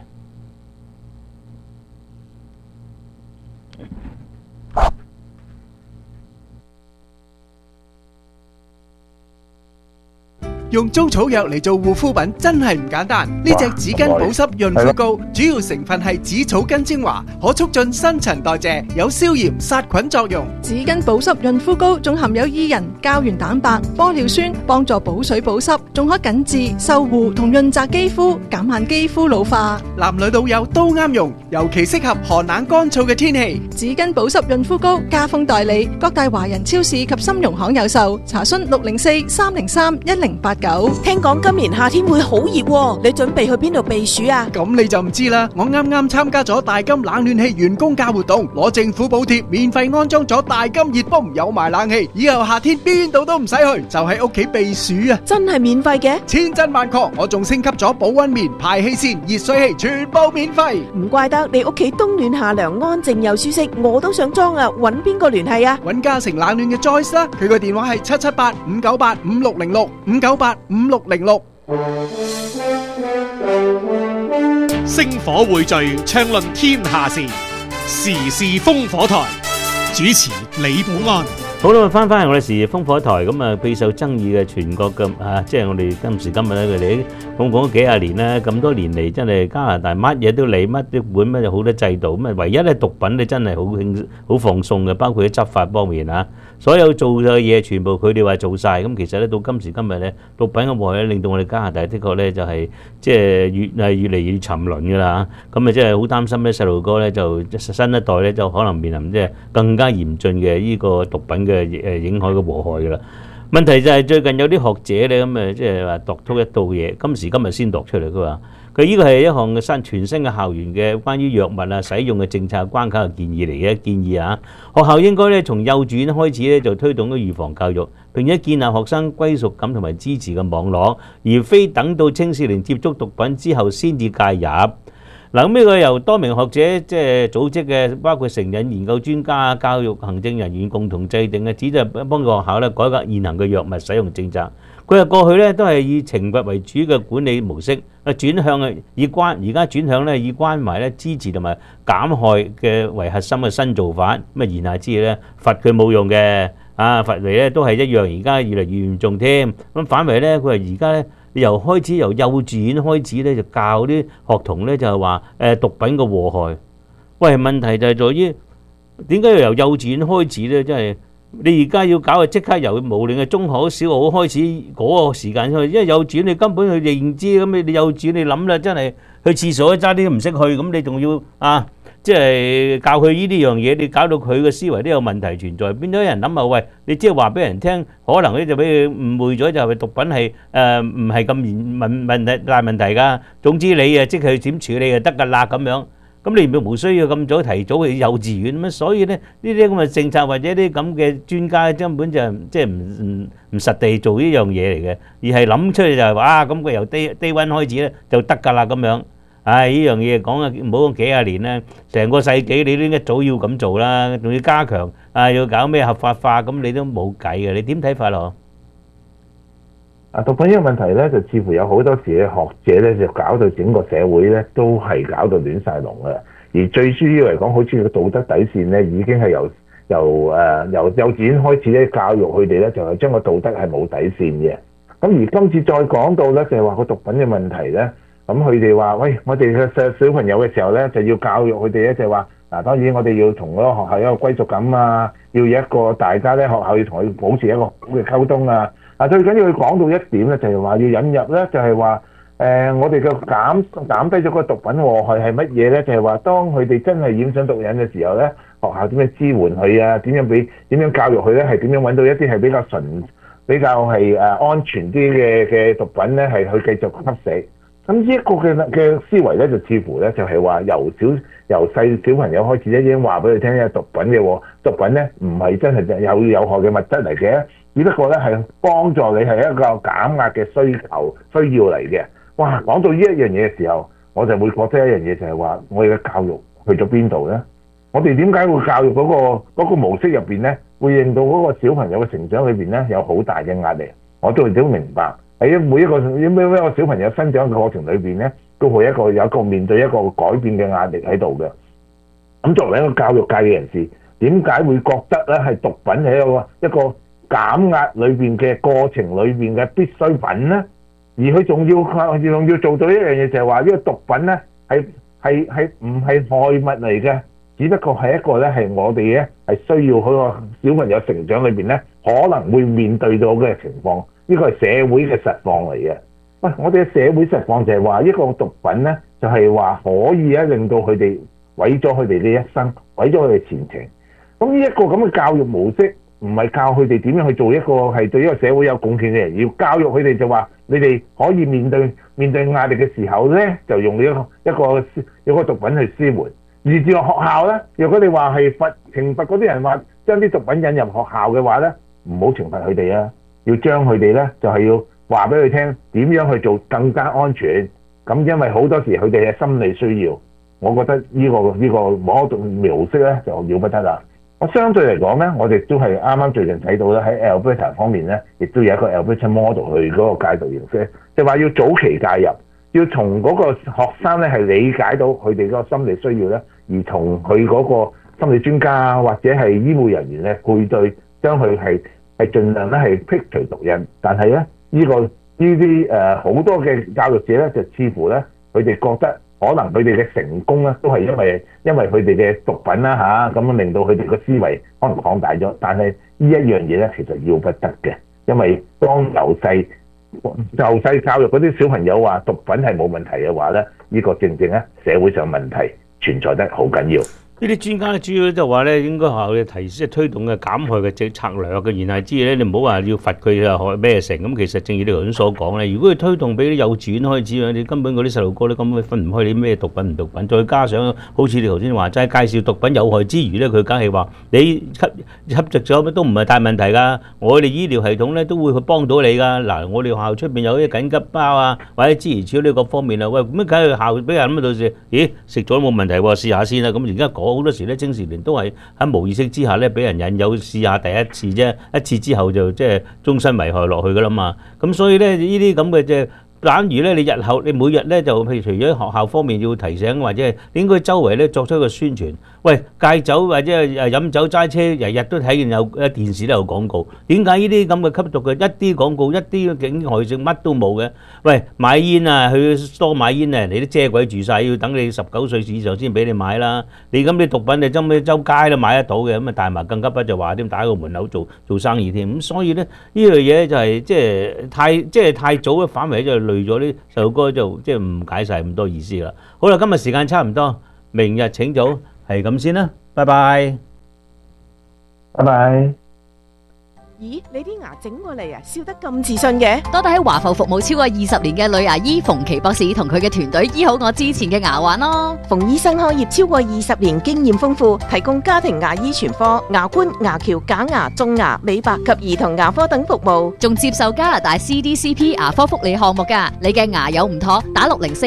用中草藥嚟做護膚品真係唔簡單。呢隻紙巾保濕潤膚膏主要成分係紫草根精華，可促進新陳代謝，有消炎殺菌作用。 紙巾保濕潤膚膏仲含有伊人、膠原蛋白、玻尿酸，幫助補水保濕，仲可緊緻、修護同潤澤肌膚，減慢肌膚老化。 男女老幼都啱用，尤其適合寒冷乾燥嘅天氣。 紙巾保濕潤膚膏加封代理，各大華人超市及金融行有售。查詢604-303-1089。 聽講今年夏天會好熱喎，你準備去邊度避暑啊？ 咁你就唔知啦。我啱啱參加咗大金冷暖氣員工價活動，攞政府補貼，免費安裝咗大金熱泵，有埋冷氣，以後夏天邊度都唔使去，就喺屋企避暑啊！ 真係免費嘅？ 千真萬確，我仲升級咗保溫棉、排氣扇、熱水器，全部免費。 唔怪得你屋企冬暖夏涼，安靜又舒適，我都想裝啊！揾邊個聯繫啊？ 揾嘉誠冷暖嘅 Joyce 啦，佢個電話係778-598-5606，598-5606。 星火匯聚，暢論天下事，時事烽火台，主持李寶安。 好啦，翻嚟我哋時事烽火台，咁啊備受爭議嘅全國嘅即係我哋今時今日咧，佢哋講幾廿年咧，咁多年嚟真係加拿大乜嘢都理，乜都管，乜有好多制度，咁啊唯一咧毒品咧真係好放鬆嘅，包括喺執法方面啊，所有做嘅嘢全部佢哋話做晒，咁其實咧到今時今日咧，毒品嘅禍害咧令到我哋加拿大的確咧就係即係越嚟越沉淪㗎啦嚇，咁啊即係好擔心咧細路哥咧就新一代咧就可能面臨即係更加嚴峻嘅呢個毒品嘅影響嘅禍害㗎啦。問題就係最近有啲學者咧咁即係話度出一道嘢，今時今日先度出嚟。佢話佢呢個係一項全新嘅校園嘅關於藥物使用嘅政策關卡嘅建議嚟嘅建議啊！學校應該咧從幼稚園開始咧就推動咗預防教育，並且建立學生歸屬感同埋支持嘅網絡，而非等到青少年接觸毒品之後先至介入。 嗱，咁呢個由多名學者即係組織嘅，包括成癮研究專家啊、教育行政人員共同制定嘅，旨在幫助學校咧改革現行嘅藥物使用政策。佢話過去咧都係以懲罰為主嘅管理模式，轉向而家轉向咧以關懷咧支持同埋減害嘅為核心嘅新做法。咁啊言下之意咧，罰佢冇用嘅，罰嚟咧都係一樣，而家越嚟越嚴重添。咁反為咧，佢話而家咧由幼稚園開始咧就教啲學童咧就係話毒品嘅禍害。喂，問題就係在於點解要由幼稚園開始咧？真係你而家要搞，即刻由無論係中學、小學開始嗰個時間去，因為幼稚園你根本去認知咁，你幼稚園你諗啦，真係去廁所揸啲都唔識去，咁你仲要即係教佢呢啲樣嘢，你搞到佢嘅思維都有問題存在，變咗有人諗啊，喂，你即係話俾人聽，可能咧就俾佢誤會咗，就係毒品係唔係咁大問題㗎。總之你即係點處理就得㗎啦咁樣。咁你冇需要咁早提早去幼稚園咁，所以咧呢啲咁嘅政策或者啲咁嘅專家根本就即係唔實地做呢樣嘢嚟嘅，而係諗出嚟就係話咁佢由低溫開始咧就得㗎啦咁樣。呢樣嘢講啊，唔好講幾廿年啦，成個世紀你都一早要咁做啦，仲要加強要搞咩合法化，咁你都冇計嘅。你點睇法咯？ 毒品呢個問題咧，就似乎有好多時嘅學者咧，就搞到整個社會咧都係搞到亂晒龍嘅。而最主要嚟講，好似個道德底線咧，已經係由幼稚園開始咧教育佢哋咧，就係將個道德係冇底線嘅。咁而今次再講到咧，就係話個毒品嘅問題咧，咁佢哋話：喂，我哋嘅小朋友嘅時候咧，就要教育佢哋咧，就係話嗱，當然我哋要同嗰個學校有一個歸屬感啊，要有一個大家咧學校要同佢保持一個好嘅溝通啊。最緊要佢講到一點咧，就係話要引入咧，就係話我哋嘅減低咗個毒品禍害係乜嘢咧？就係話當佢哋真係染上毒癮嘅時候咧，學校點樣支援佢啊？點樣教育佢咧？係點樣揾到一啲係比較係安全啲嘅毒品咧？係去繼續吸食。咁呢一個嘅思維咧，就似乎咧就係話由細小朋友開始咧，已經話俾佢聽咧，毒品咧唔係真係有害嘅物質嚟嘅。只不過咧係幫助你係一個減壓嘅需要嚟嘅。哇！講到呢一樣嘢嘅時候，我就會覺得一樣嘢就係話，我哋嘅教育去咗邊度咧？我哋點解會教育嗰個模式入邊咧，會令到嗰個小朋友嘅成長裏邊咧有好大嘅壓力？我都明白喺每一個小朋友生長嘅過程裏邊咧，都會有一個面對一個改變嘅壓力喺度嘅。咁作為一個教育界嘅人士，點解會覺得咧係毒品係一個減壓裏邊嘅過程裏邊嘅必需品咧？而佢仲要做到一樣嘢，就係話呢個毒品咧係唔係害物嚟嘅？只不過係一個咧係我哋咧係需要嗰個小朋友成長裏邊咧可能會面對到嘅情況，呢個係社會嘅實況嚟嘅。喂，我哋嘅社會實況就係話呢個毒品咧就係話可以咧令到佢哋毀咗佢哋嘅一生，毀咗佢哋前程。咁呢一個咁嘅教育模式，唔係教佢哋點樣去做一個係對呢個社會有貢獻嘅人，要教育佢哋就話你哋可以面對壓力嘅時候咧，就用呢一個毒品去施援。而至於學校咧，如果你話係懲罰嗰啲人話將啲毒品引入學校嘅話咧，唔好懲罰佢哋啊，要將佢哋咧就係要話俾佢聽點樣去做更加安全。咁因為好多時佢哋嘅心理需要，我覺得呢個模式咧就了不得啦。我相對嚟講咧，我哋都係啱最近睇到咧喺 Alberta 方面咧，亦都有一個 Alberta model 去嗰個戒毒形式，就話要早期介入，要從嗰個學生咧係理解到佢哋嗰個心理需要咧，而從佢嗰個心理專家或者係醫護人員咧配對，將佢係盡量咧係剔除毒癮。但係咧呢啲好多嘅教育者咧，就似乎咧佢哋覺得可能佢哋嘅成功咧都係因為佢哋嘅毒品啦咁樣令到佢哋個思維可能擴大咗。但係呢一樣嘢咧其實要不得嘅，因為當由細教育嗰啲小朋友話毒品係冇問題嘅話咧，呢個正正咧社會上問題存在得好緊要。 呢啲專家咧主要就話咧，應該學校嘅即係推動嘅減害嘅策略嘅言下之意咧，你唔好話要罰佢啊學咩成咁。其實正如你頭先所講咧，如果佢推動俾啲幼稚園開始，你根本嗰啲細路哥咧根本分唔開你咩毒品唔毒品，再加上好似你頭先話齋介紹毒品有害之餘咧，佢梗係話你吸着咗都唔係大問題㗎。我哋醫療系統咧都會去幫到你㗎。嗱，我哋學校出邊有啲緊急包啊，或者諸如此類各方面啊，喂，咁梗係校俾人咁到時，咦食咗都冇問題喎，試下先啦。咁而家好多時咧，青少年都係喺無意識之下咧，俾人引誘試下第一次啫，一次之後就即係終身危害落去噶啦嘛。咁所以咧，呢啲咁嘅即係，假如咧你日後你每日咧就譬如除咗學校方面要提醒，或者係應該周圍咧作出一個宣傳，喂戒酒或者係飲酒揸車，日日都睇見有電視都有廣告。點解呢啲咁嘅吸毒嘅一啲廣告一啲警害性乜都冇嘅？喂，買煙啊，去多買煙啊，你都遮鬼住晒，要等你19歲以上先俾你買啦。你咁啲毒品你周街都買得到嘅，咁啊大麻更加不就話添，打個門口做生意添。咁所以咧呢樣嘢就係即係太早咧，反為就累咗啲細路哥就即係誤解晒咁多意思啦。好啦，今日時間差唔多，明日請早，係咁先啦，拜拜， 拜拜。 咦，你啲牙整過嚟啊，笑得咁自信嘅？ 多得喺華埠服務超過20年嘅女牙醫馮琪博士同佢嘅團隊醫好我之前嘅牙患咯。 馮醫生開業超過20年，經驗豐富，提供家庭牙醫全科、牙冠、牙橋、假牙、種牙、美白及兒童牙科等服務， 仲接受加拿大 CDCP 牙科福利項目㗎。你嘅牙有唔妥，打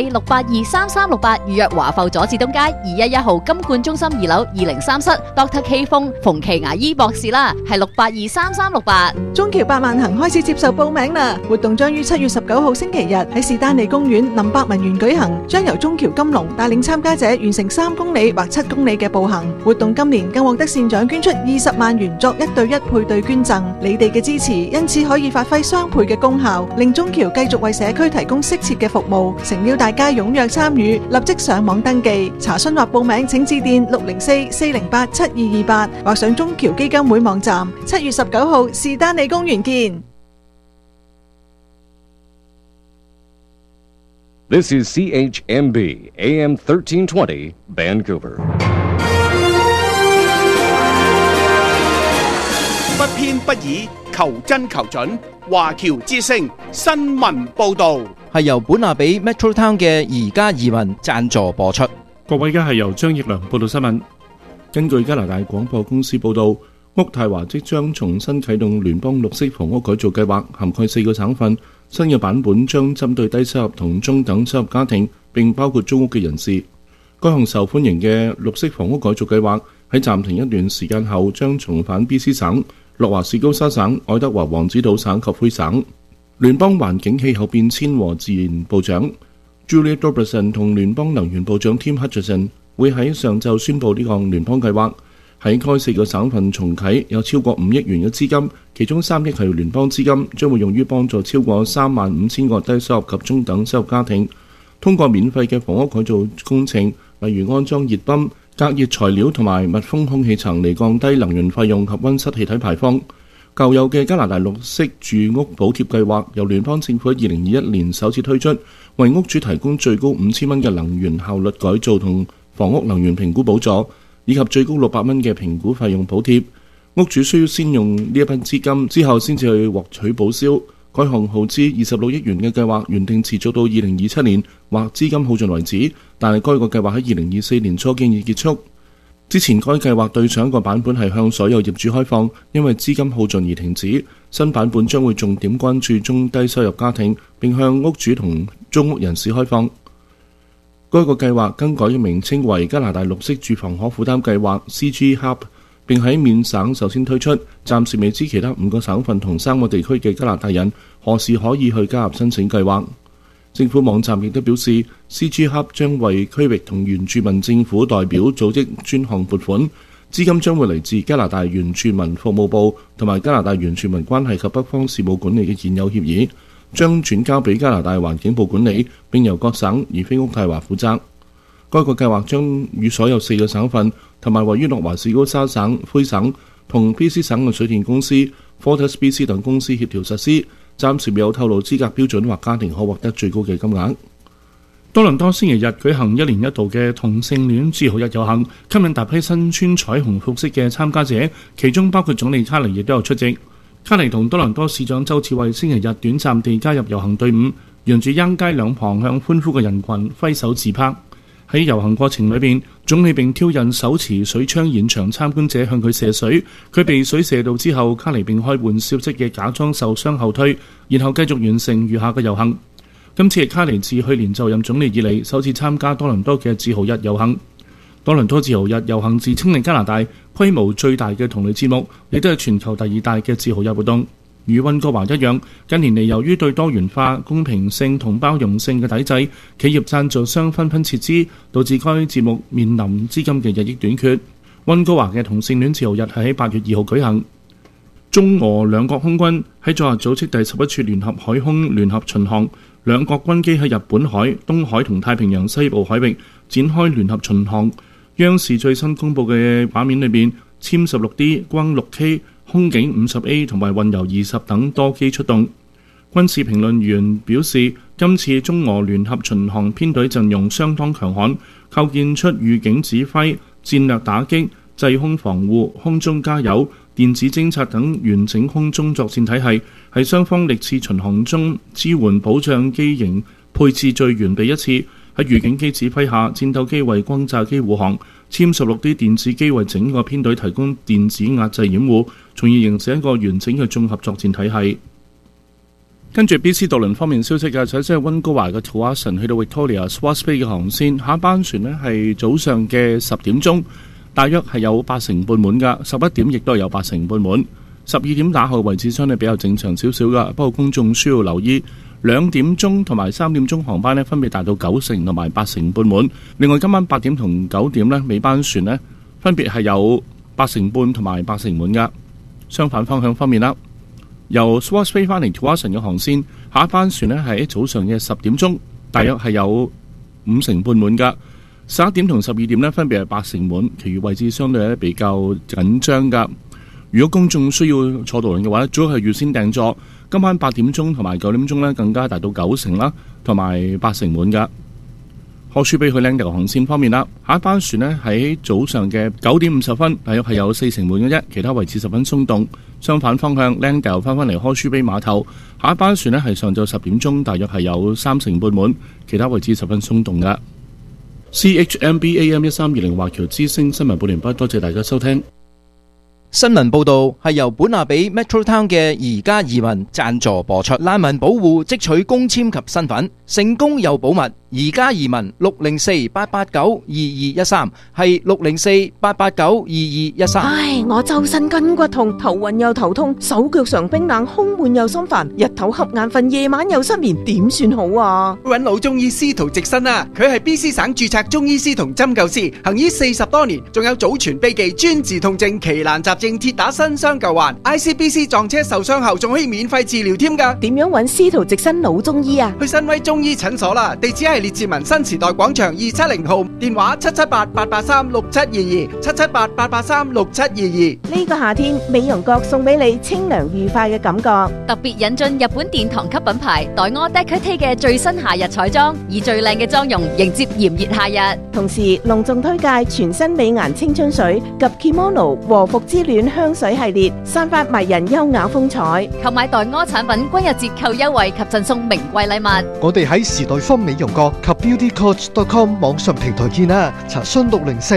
604-682-3368預約華埠佐治東街211號金冠中心2樓203室 Dr. K 風馮琪牙醫博士啦，係682-3368。 中橋百萬行開始接受報名啦！活動將於7月19號星期日喺士丹利公園林百文園舉行，將由中橋金龍帶領參加者完成3公里或7公里嘅步行。活動今年更獲得善長捐出20萬元作1對1配對捐贈。你哋嘅支持因此可以發揮雙倍嘅功效，令中橋繼續為社區提供適切嘅服務。誠邀大家踴躍參與，立即上網登記查詢或報名，請致電604-408-7228或上中橋基金會網站。7月19號士丹利公園見。 This is CHMB AM 1320 Vancouver. 不偏不倚，求真求準。華僑之聲新聞報導係由本亞比 Metro Town 嘅宜家移民贊助播出。 各位，而家係由張奕良報道新聞。根據加拿大廣播公司報導，渥太華即將重新啟動聯邦綠色房屋改造計劃，涵蓋4個省份。新嘅版本將針對低收入同中等收入家庭，並包括租屋嘅人士。該項受歡迎嘅綠色房屋改造計劃喺暫停一段時間後，將重返 BC 省、諾華士高沙省、愛德華王子島省及魁省。聯邦環境氣候變遷和自然部長 Julia Robertson 同聯邦能源部長 Tim Hutchison 會喺上晝宣布呢項聯邦計劃。喺該4個省份重啟，有超過5億元嘅資金，其中3億係聯邦資金，將會用於幫助超過35,000個低收入及中等收入家庭，通過免費嘅房屋改造工程，例如安裝熱泵、隔熱材料同埋密封空氣層嚟降低能源費用及溫室氣體排放。舊有嘅加拿大綠色住屋補貼計劃由聯邦政府喺2021年首次推出，為屋主提供最高5,000蚊嘅能源效率改造同房屋能源評估補助，以及最高600蚊嘅評估費用補貼。屋主需要先用呢一筆資金，之後先至去獲取報銷。該項耗資26億元嘅計劃原定持續到2027年或資金耗盡為止，但係該個計劃喺2024年初經已結束。之前該計劃對上一個版本係向所有業主開放，因為資金耗盡而停止。新版本將會重點關注中低收入家庭，並向屋主同租屋人士開放。該個計劃更改名稱為加拿大綠色住房可負擔計劃 CG Hub， 並喺緬省首先推出，暫時未知其他5個省份同3個地區嘅加拿大人何時可以去加入申請計劃。政府網站亦都表示 ，CG Hub 將為區域同原住民政府代表組織專項撥款，資金將會嚟自加拿大原住民服務部同埋加拿大原住民關係及北方事務管理嘅現有協議，將轉交俾加拿大環境部管理，並由各省而非渥太華負責。該個計劃將與所有4個省份同埋位於諾華士高沙省、魁省同 BC 省嘅水電公司 FortisBC 等公司協調實施。暫時未有透露資格標準或家庭可獲得最高嘅金額。 多倫多星期日舉行一年一度嘅同性戀自豪日遊行，吸引大批身穿彩虹服飾嘅參加者，其中包括總理卡尼亦都有出席。卡尼同多倫多市長周志偉星期日短暫地加入遊行隊伍，沿住央街兩旁向歡呼嘅人群揮手自拍。喺遊行過程裏邊，總理並挑釁手持水槍現場參觀者向佢射水，佢被水射到之後，卡尼並開玩笑式嘅假裝受傷後退，然後繼續完成餘下嘅遊行。今次係卡尼自去年就任總理以嚟首次參加多倫多嘅自豪日遊行。多倫多自豪日遊行自稱係加拿大規模最大嘅同類節目，亦都係全球第2大嘅自豪日活動。與溫哥華一樣，近年嚟由於對多元化、公平性同包容性嘅抵制，企業贊助商紛紛撤資，導致該節目面臨資金嘅日益短缺。溫哥華嘅同性戀自豪日係喺8月2號舉行。中俄兩國空軍喺昨日組織第11次聯合海空聯合巡航，兩國軍機喺日本海、東海同太平洋西部海域展開聯合巡航。央視最新公佈嘅畫面裏邊，殲 16D、轟 6K、空警 50A 同埋運油20等多機出動。軍事評論員表示，今次中俄聯合巡航編隊陣容相當強悍，構建出預警指揮、戰略打擊、制空防護、空中加油、電子偵察等完整空中作戰體系，係雙方歷次巡航中支援保障機型配置最完備一次。喺預警機指揮下，戰鬥機為轟炸機護航，殲 16D 電子機為整個編隊提供電子壓制掩護，從而形成一個完整嘅綜合作戰體系。跟住 BC 渡輪方面消息嘅，就係溫哥華嘅 Tsawwassen 去到 Victoria Swartz Bay 嘅航線，下一班船呢係早上嘅10點鐘，大約係有80%半滿㗎，11點亦都係有80%半滿，12點打後位置相對比較正常少少㗎，不過公眾需要留意。2點鐘同埋3點鐘航班呢分別達到90%同埋80%半滿。另外今晚8點同9點呢尾班船呢分別係有80%半同埋80%滿㗎。相反方向方面啦，由 Swartz Bay 翻嚟 Tsawwassen 嘅航線，下一班船呢係喺早上嘅10點鐘，大約係有50%半滿㗎。11點同12點呢分別係80%滿，其餘位置相對咧比較緊張㗎。如果公眾需要坐渡輪嘅話，最好係預先訂座。今晚8點鐘同埋9點鐘呢更加達到90%啦，同埋80%滿㗎。柯舒比去 Langdale 航線方面啦，下一班船呢喺早上嘅9點50分，大約係有40%滿嘅啫，其他位置十分鬆動。相反方向 Langdale 翻嚟柯舒比碼頭，下一班船呢係上晝10點鐘，大約係有30%半滿，其他位置十分鬆動㗎。CHMB AM 1320華僑之聲新聞報完畢，多謝大家收聽。 新聞報導係由本亞比 Metro Town 嘅宜家移民贊助播出。難民保護即取公簽及身份，成功又保密。宜家移民604-889-2213係604-889-2213。 唉，我周身筋骨痛，頭暈又頭痛，手腳常冰冷，胸悶又心煩，日頭瞌眼瞓，夜晚又失眠，點算好啊？ 揾老中醫司徒直新啊，佢係 BC 省註冊中醫師同針灸師，行醫40多年，仲有祖傳秘技專治痛症、奇難雜症、鐵打新傷舊患。ICBC 撞車受傷後仲可以免費治療添㗎。 點樣揾司徒直新老中醫啊？ 去新威中醫診所啦，地址係列治文新時代廣場270號，電話778-883-6722，778-883-6722。 呢個夏天，美容閣送俾你清涼愉快嘅感覺。 特別引進日本殿堂級品牌黛柯 Decote 嘅最新夏日彩妝，以最靚嘅妝容迎接炎熱夏日。 同時隆重推介全新美顏青春水及 Kimono 和服之戀香水系列，散發迷人優雅風采。 購買黛柯產品均有折扣優惠及贈送名貴禮物。 我哋喺時代坊美容閣及 beautycoach.com 網上平台見啦，查詢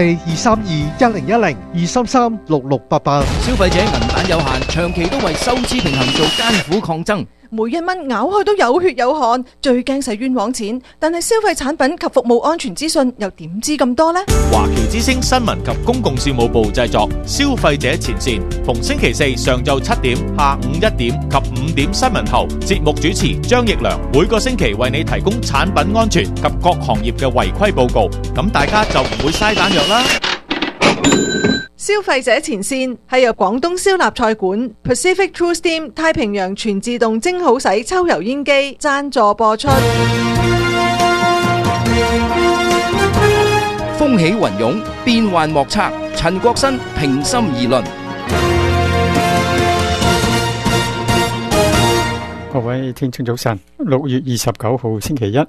604-232-1010-233-6688。 消費者銀彈有限，長期都為收支平衡做艱苦抗爭。 每一蚊咬開都有血有汗，最驚使冤枉錢。但係消費產品及服務安全資訊又點知咁多呢？ 華僑之聲新聞及公共事務部製作，消費者前線，逢星期四上晝7點、下午1點及5點新聞後，節目主持張奕良每個星期為你提供產品安全及各行業嘅違規報告，咁大家就唔會嘥彈藥啦。 消費者前線係由廣東燒臘菜館 Pacific True Steam 太平洋全自動蒸好洗抽油煙機贊助播出。 風起雲湧，變幻莫測，陳國新平心而論。 各位聽眾早晨，6月29號星期一，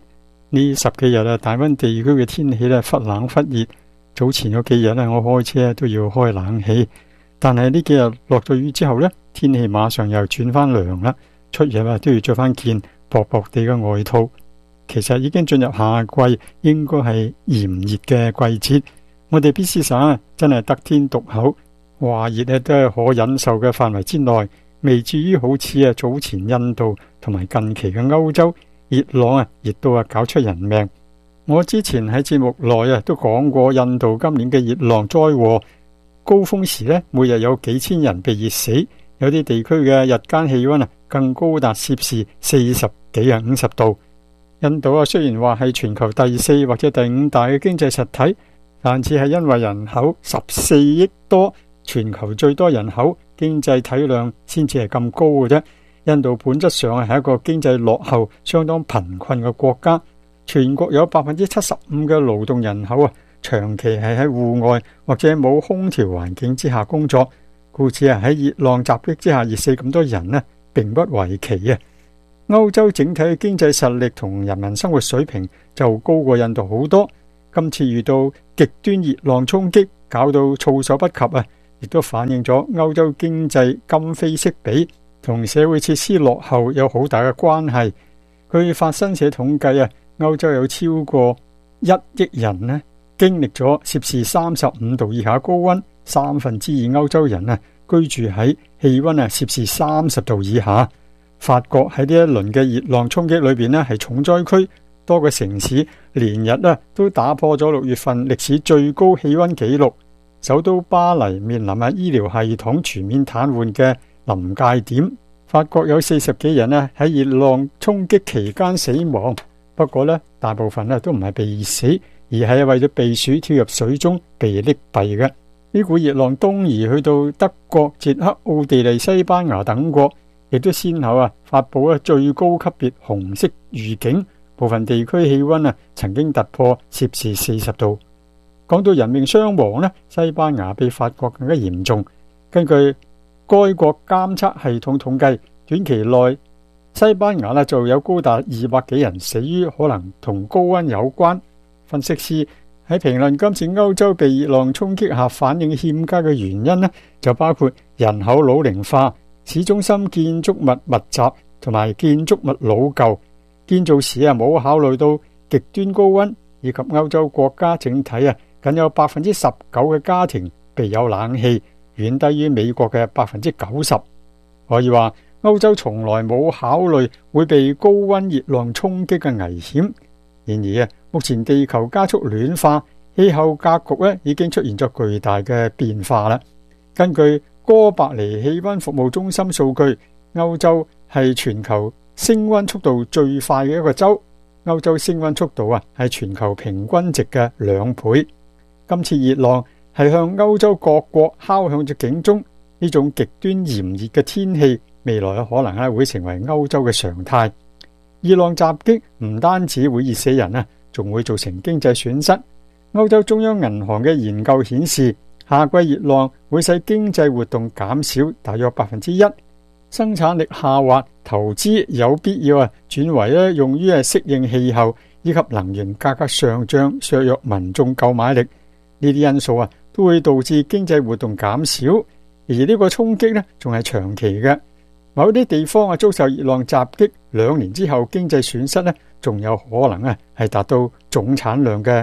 呢10幾日啊，大溫地區嘅天氣咧忽冷忽熱。早前有幾日咧，我開車都要開冷氣，但係呢幾日落咗雨之後呢，天氣馬上又轉翻涼啦。出入啊都要着翻件薄薄地嘅外套。其實已經進入夏季，應該係炎熱嘅季節。我哋 BC 省啊，真係得天獨厚，話熱咧都係可忍受嘅範圍之內，未至於好似啊早前印度同埋近期嘅歐洲熱浪啊，熱到啊搞出人命。我之前喺節目內啊都講過，印度今年嘅熱浪災禍高峰時呢，每日有幾千人被熱死，有啲地區嘅日間氣溫啊更高達攝氏40幾50度。印度啊雖然話係全球第4或者第5大嘅經濟實體，但只係因為人口14億多，全球最多人口，經濟體量先至係咁高嘅啫。印度本質上係一個經濟落後、相當貧困嘅國家。全國有75%嘅勞動人口啊，長期係喺戶外或者冇空調環境之下工作，故此啊喺熱浪襲擊之下熱死咁多人呢，並不為奇啊。歐洲整體嘅經濟實力同人民生活水平就高過印度好多，今次遇到極端熱浪衝擊，搞到措手不及啊，亦都反映咗歐洲經濟今非昔比，同社會設施落後有好大嘅關係。據法新社統計啊，歐洲有超過1億人呢經歷咗攝氏35度以下高溫，2/3歐洲人啊居住喺氣溫攝氏30度以下。法國喺呢一輪嘅熱浪衝擊裏邊呢係重災區，多個城市連日都打破咗6月份歷史最高氣溫紀錄。首都巴黎面臨醫療系統全面癱瘓嘅臨界點。法國有40幾人喺熱浪衝擊期間死亡，不過呢大部分都唔係被熱死，而係為咗避暑跳入水中被溺斃嘅。呢股熱浪東移去到德國、捷克、奧地利、西班牙等國，亦都先後發佈最高級別紅色預警，部分地區氣溫曾經突破攝氏40度。講到人命傷亡呢，西班牙比法國更加嚴重。根據該國監測系統統計，短期內西班牙就有高達200幾人死於可能同高溫有關。分析師喺評論今次歐洲被熱浪衝擊下反應欠佳嘅原因呢，就包括人口老齡化、市中心建築物密集同埋建築物老舊，建造時冇考慮到極端高溫，以及歐洲國家整體僅有 19% 嘅家庭備有冷氣，遠低於美國嘅 90%。 可以話歐洲從來冇考慮會被高溫熱浪衝擊嘅危險。然而目前地球加速暖化，氣候格局已經出現咗巨大嘅變化啦。根據哥白尼氣溫服務中心數據，歐洲係全球升溫速度最快嘅一個州，歐洲升溫速度係全球平均值嘅2倍。今次熱浪係向歐洲各國敲響咗警鐘，呢種極端炎熱嘅天氣未來可能會成為歐洲嘅常態。熱浪襲擊唔單止會熱死人，仲會造成經濟損失。歐洲中央銀行嘅研究顯示，夏季熱浪會使經濟活動減少大約 1%， 生產力下滑，投資有必要轉為用於適應氣候以及能源價格上漲，削弱民眾購買力。呢啲因素都會導致經濟活動減少，而呢個衝擊仲係長期嘅。某啲地方遭受熱浪襲擊，2年之後經濟損失仲有可能係達到總產量嘅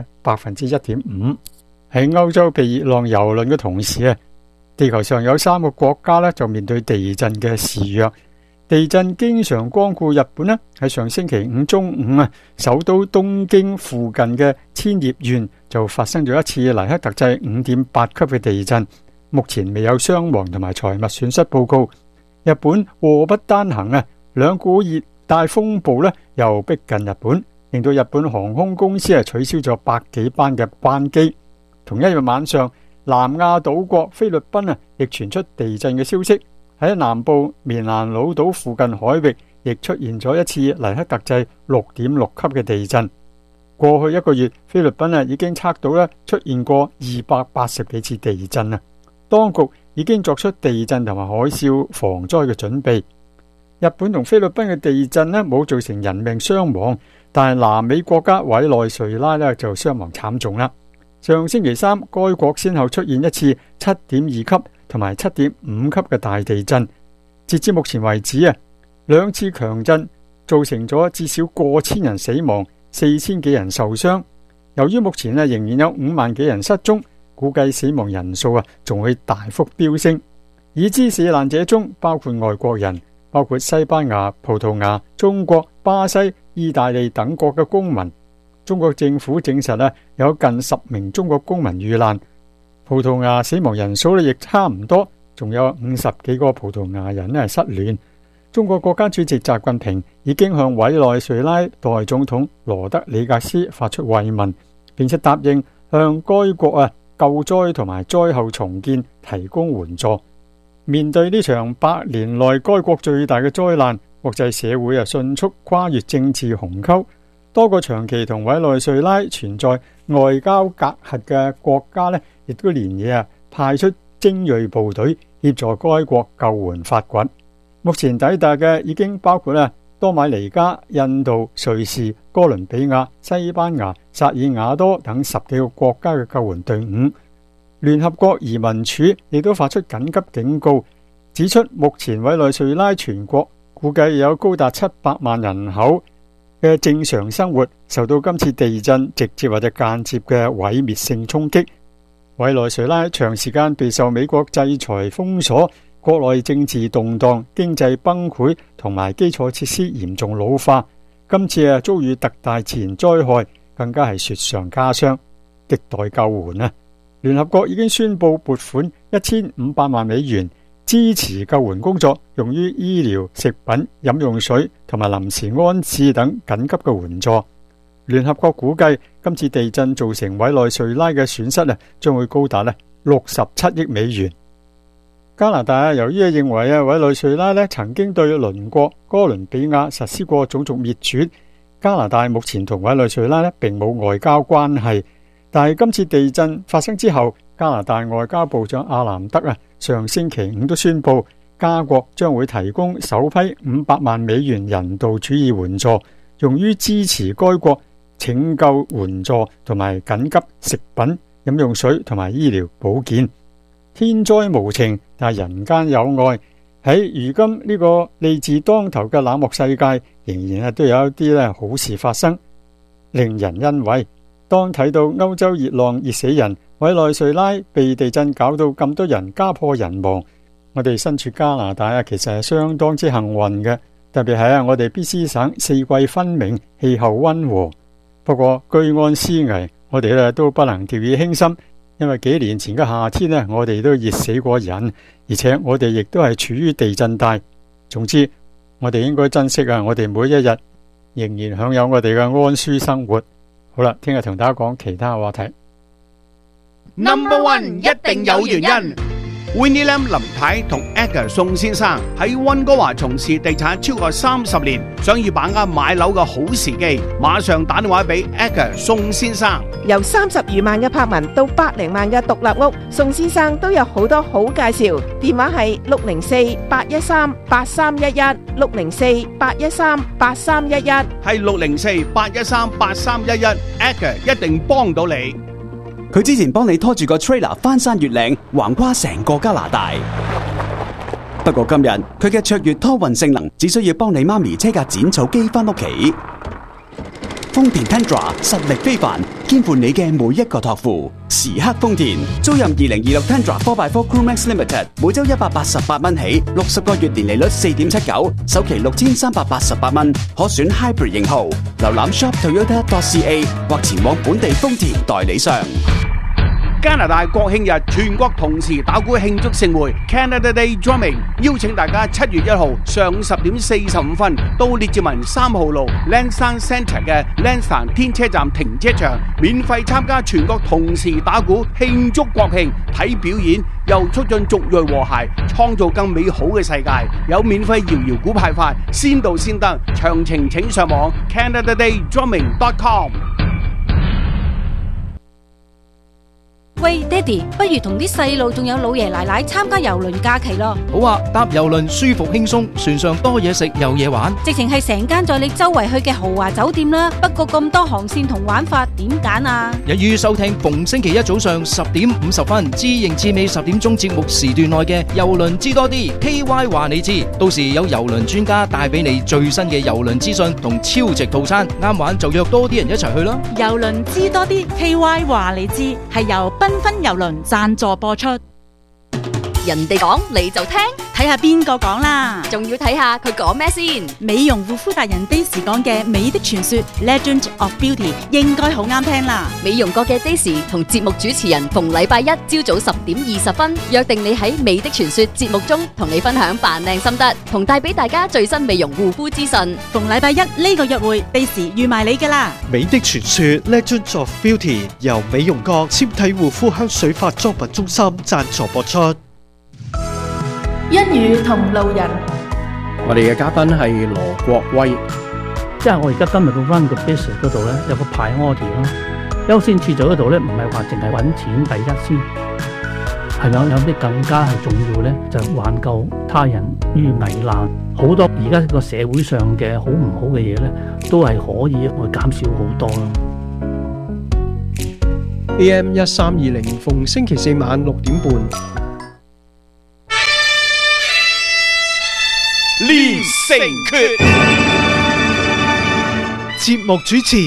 1.5%。喺歐洲被熱浪蹂躪嘅同時，地球上有3個國家就面對地震嘅肆虐。地震經常光顧日本喺上星期5中午首都東京附近嘅千葉縣就發生咗一次黎克特制 5.8 級嘅地震，目前未有傷亡同埋財物損失報告。日本禍不單行，2股熱帶風暴又逼近日本，令到日本航空公司取消咗100幾班嘅班機。同一日晚上，南亞島國菲律賓亦傳出地震嘅消息，喺南部棉蘭老島附近海域亦出現咗一次黎克特制 6.6 級嘅地震。過去1個月，菲律賓已經測到出現過280幾次地震。當局已經作出地震同埋海嘯防災嘅準備。日本同菲律賓嘅地震冇造成人命傷亡， 但係南美國家委內瑞拉呢就傷亡慘重啦。上星期三，該國先後出現一次7.2級同埋7.5級嘅大地震，截至目前為止啊，2次強震造成咗至少過千人死亡，4000幾人受傷。由於目前仍然有5萬幾人失蹤，估計死亡人數仲會大幅飆升。已知死難者中包括外國人，包括西班牙、葡萄牙、中國、巴西、意大利等國嘅公民。中國政府證實有近10名中國公民遇難。葡萄牙死亡人數亦差唔多，仲有50幾個葡萄牙人失聯。中國國家主席習近平已經向委內瑞拉代總統羅德里格斯發出慰問，並且答應向該國救災同埋災後重建提供援助。面對呢場100年來該國最大嘅災難，國際社會迅速跨越政治鴻溝，多個長期同委內瑞拉存在外交隔閡嘅國家亦都連夜派出精銳部隊協助該國救援發掘。目前抵達嘅已經包括多米尼加、印度、瑞士、哥倫比亞、西班牙、薩爾瓦多等10幾個國家嘅救援隊伍。聯合國移民署亦都發出緊急警告，指出目前委內瑞拉全國估計有高達700萬人口嘅正常生活受到今次地震直接或者間接嘅毀滅性衝擊。委內瑞拉長時間備受美國制裁封鎖，國內政治動盪、經濟崩潰同埋基礎設施嚴重老化，今次遭遇特大自然災害，更加係雪上加霜，亟待救援。聯合國已經宣布撥款1500萬美元支持救援工作，用於醫療、食品、飲用水同埋臨時安置等緊急嘅援助。聯合國估計今次地震造成委內瑞拉嘅損失將會高達67億美元。加拿大由於認為委內瑞拉曾經對鄰國哥倫比亞實施過種族滅絕，加拿大目前同委內瑞拉並冇外交關係。但係今次地震發生之後，加拿大外交部長阿南德上星期5都宣布，加國將會提供首批500萬美元人道主義援助，用於支持該國拯救援助同埋緊急食品、飲用水同埋醫療保健。天災無情，但係人間有愛。喺如今呢個利字當頭嘅冷漠世界，仍然都有一啲好事發生，令人欣慰。當睇到歐洲熱浪熱死人，委內瑞拉被地震搞到咁多人家破人亡，我哋身處加拿大其實係相當之幸運嘅，特別係我哋 BC 省四季分明，氣候溫和。不過居安思危，我哋都不能掉以輕心，因為幾年前嘅夏天我哋都熱死過人，而且我哋亦都係處於地震帶。總之，我哋應該珍惜我哋每一日，仍然享有我哋嘅安舒生活。好啦，聽日同大家講其他話題。 Number one 一定有原因。Winnie Lam 林太同 Edgar 宋先生喺溫哥華從事地產超過30年，想要把握買樓嘅好時機，馬上打電話俾 Edgar 宋先生。 由30餘萬嘅柏文到100萬嘅獨立屋，宋先生都有好多好介紹。電話係604-813-8311 604-813-8311， 係604-813-8311 Edgar 一定幫到你。 佢之前幫你拖住個 trailer 翻山越嶺，橫跨成個加拿大。不過今日佢嘅卓越拖運性能，只需要幫你媽咪車架剪草機翻屋企。豐田 Tundra 實力非凡，肩負你嘅每一個託付。時刻豐田，租賃2026 Tundra 4x4 Crewmax Limited， 每周188蚊起，60個月年利率 4.79%， 首期6388蚊，可選 Hybrid 型號。瀏覽 shoptoyota.ca 或前往本地豐田代理商。 加拿大國慶日全國同時打鼓慶祝盛會 Canada Day Drumming， 邀請大家7月1號上午10點45分到列治文3號路 Lansdowne Centre 嘅 Lansdowne 天車站停車場，免費參加全國同時打鼓慶祝國慶，睇表演又促進族裔和諧，創造更美好嘅世界。有免費搖搖鼓派發，先到先得，詳情請上網 CanadaDayDrumming.com。 喂，爹哋，不如同啲細路仲有老爺奶奶參加郵輪假期咯。 好啊，搭郵輪舒服輕鬆，船上多嘢食有嘢玩， 直情係成間載你周圍去嘅豪華酒店啦。不過咁多航線同玩法，點揀啊？ 一於收聽逢星期一早上10:50，知型知尾10點鐘節目時段內嘅郵輪知多啲 ，KY 話你知，到時有郵輪專家帶俾你最新嘅郵輪資訊同超值套餐，啱玩就約多啲人一齊去啦。 郵輪知多啲 ，KY 話你知，係由繽紛郵輪贊助播出。 人哋講你就聽， 睇下邊個講啦， 仲要睇下佢講咩先。 美容護膚達人 Daisy 講嘅《美的傳說》Legend of Beauty 應該好啱聽啦。 美容國嘅 Daisy 同節目主持人逢禮拜一朝早10:20約定你喺《美的傳說》節目中同你分享扮靚心得，同帶俾大家最新美容護膚資訊。 逢禮拜一呢個約會 Daisy 預埋你噶啦。 美的傳說 Legend of Beauty 由美容國纖體護膚香水化妝品中心贊助播出。 一語同路人， 我哋嘅嘉賓係羅國威。 即係我而家今日個 run 個 business 嗰度咧，有個 priority 咯。優先次序嗰度咧，唔係話淨係揾錢第一先，係咪有啲更加係重要咧？就挽救他人於危難。好多而家個社會上嘅好唔好嘅嘢咧，都係可以去減少好多咯。 AM 1320逢星期四晚6:30。 練成訣， 節目主持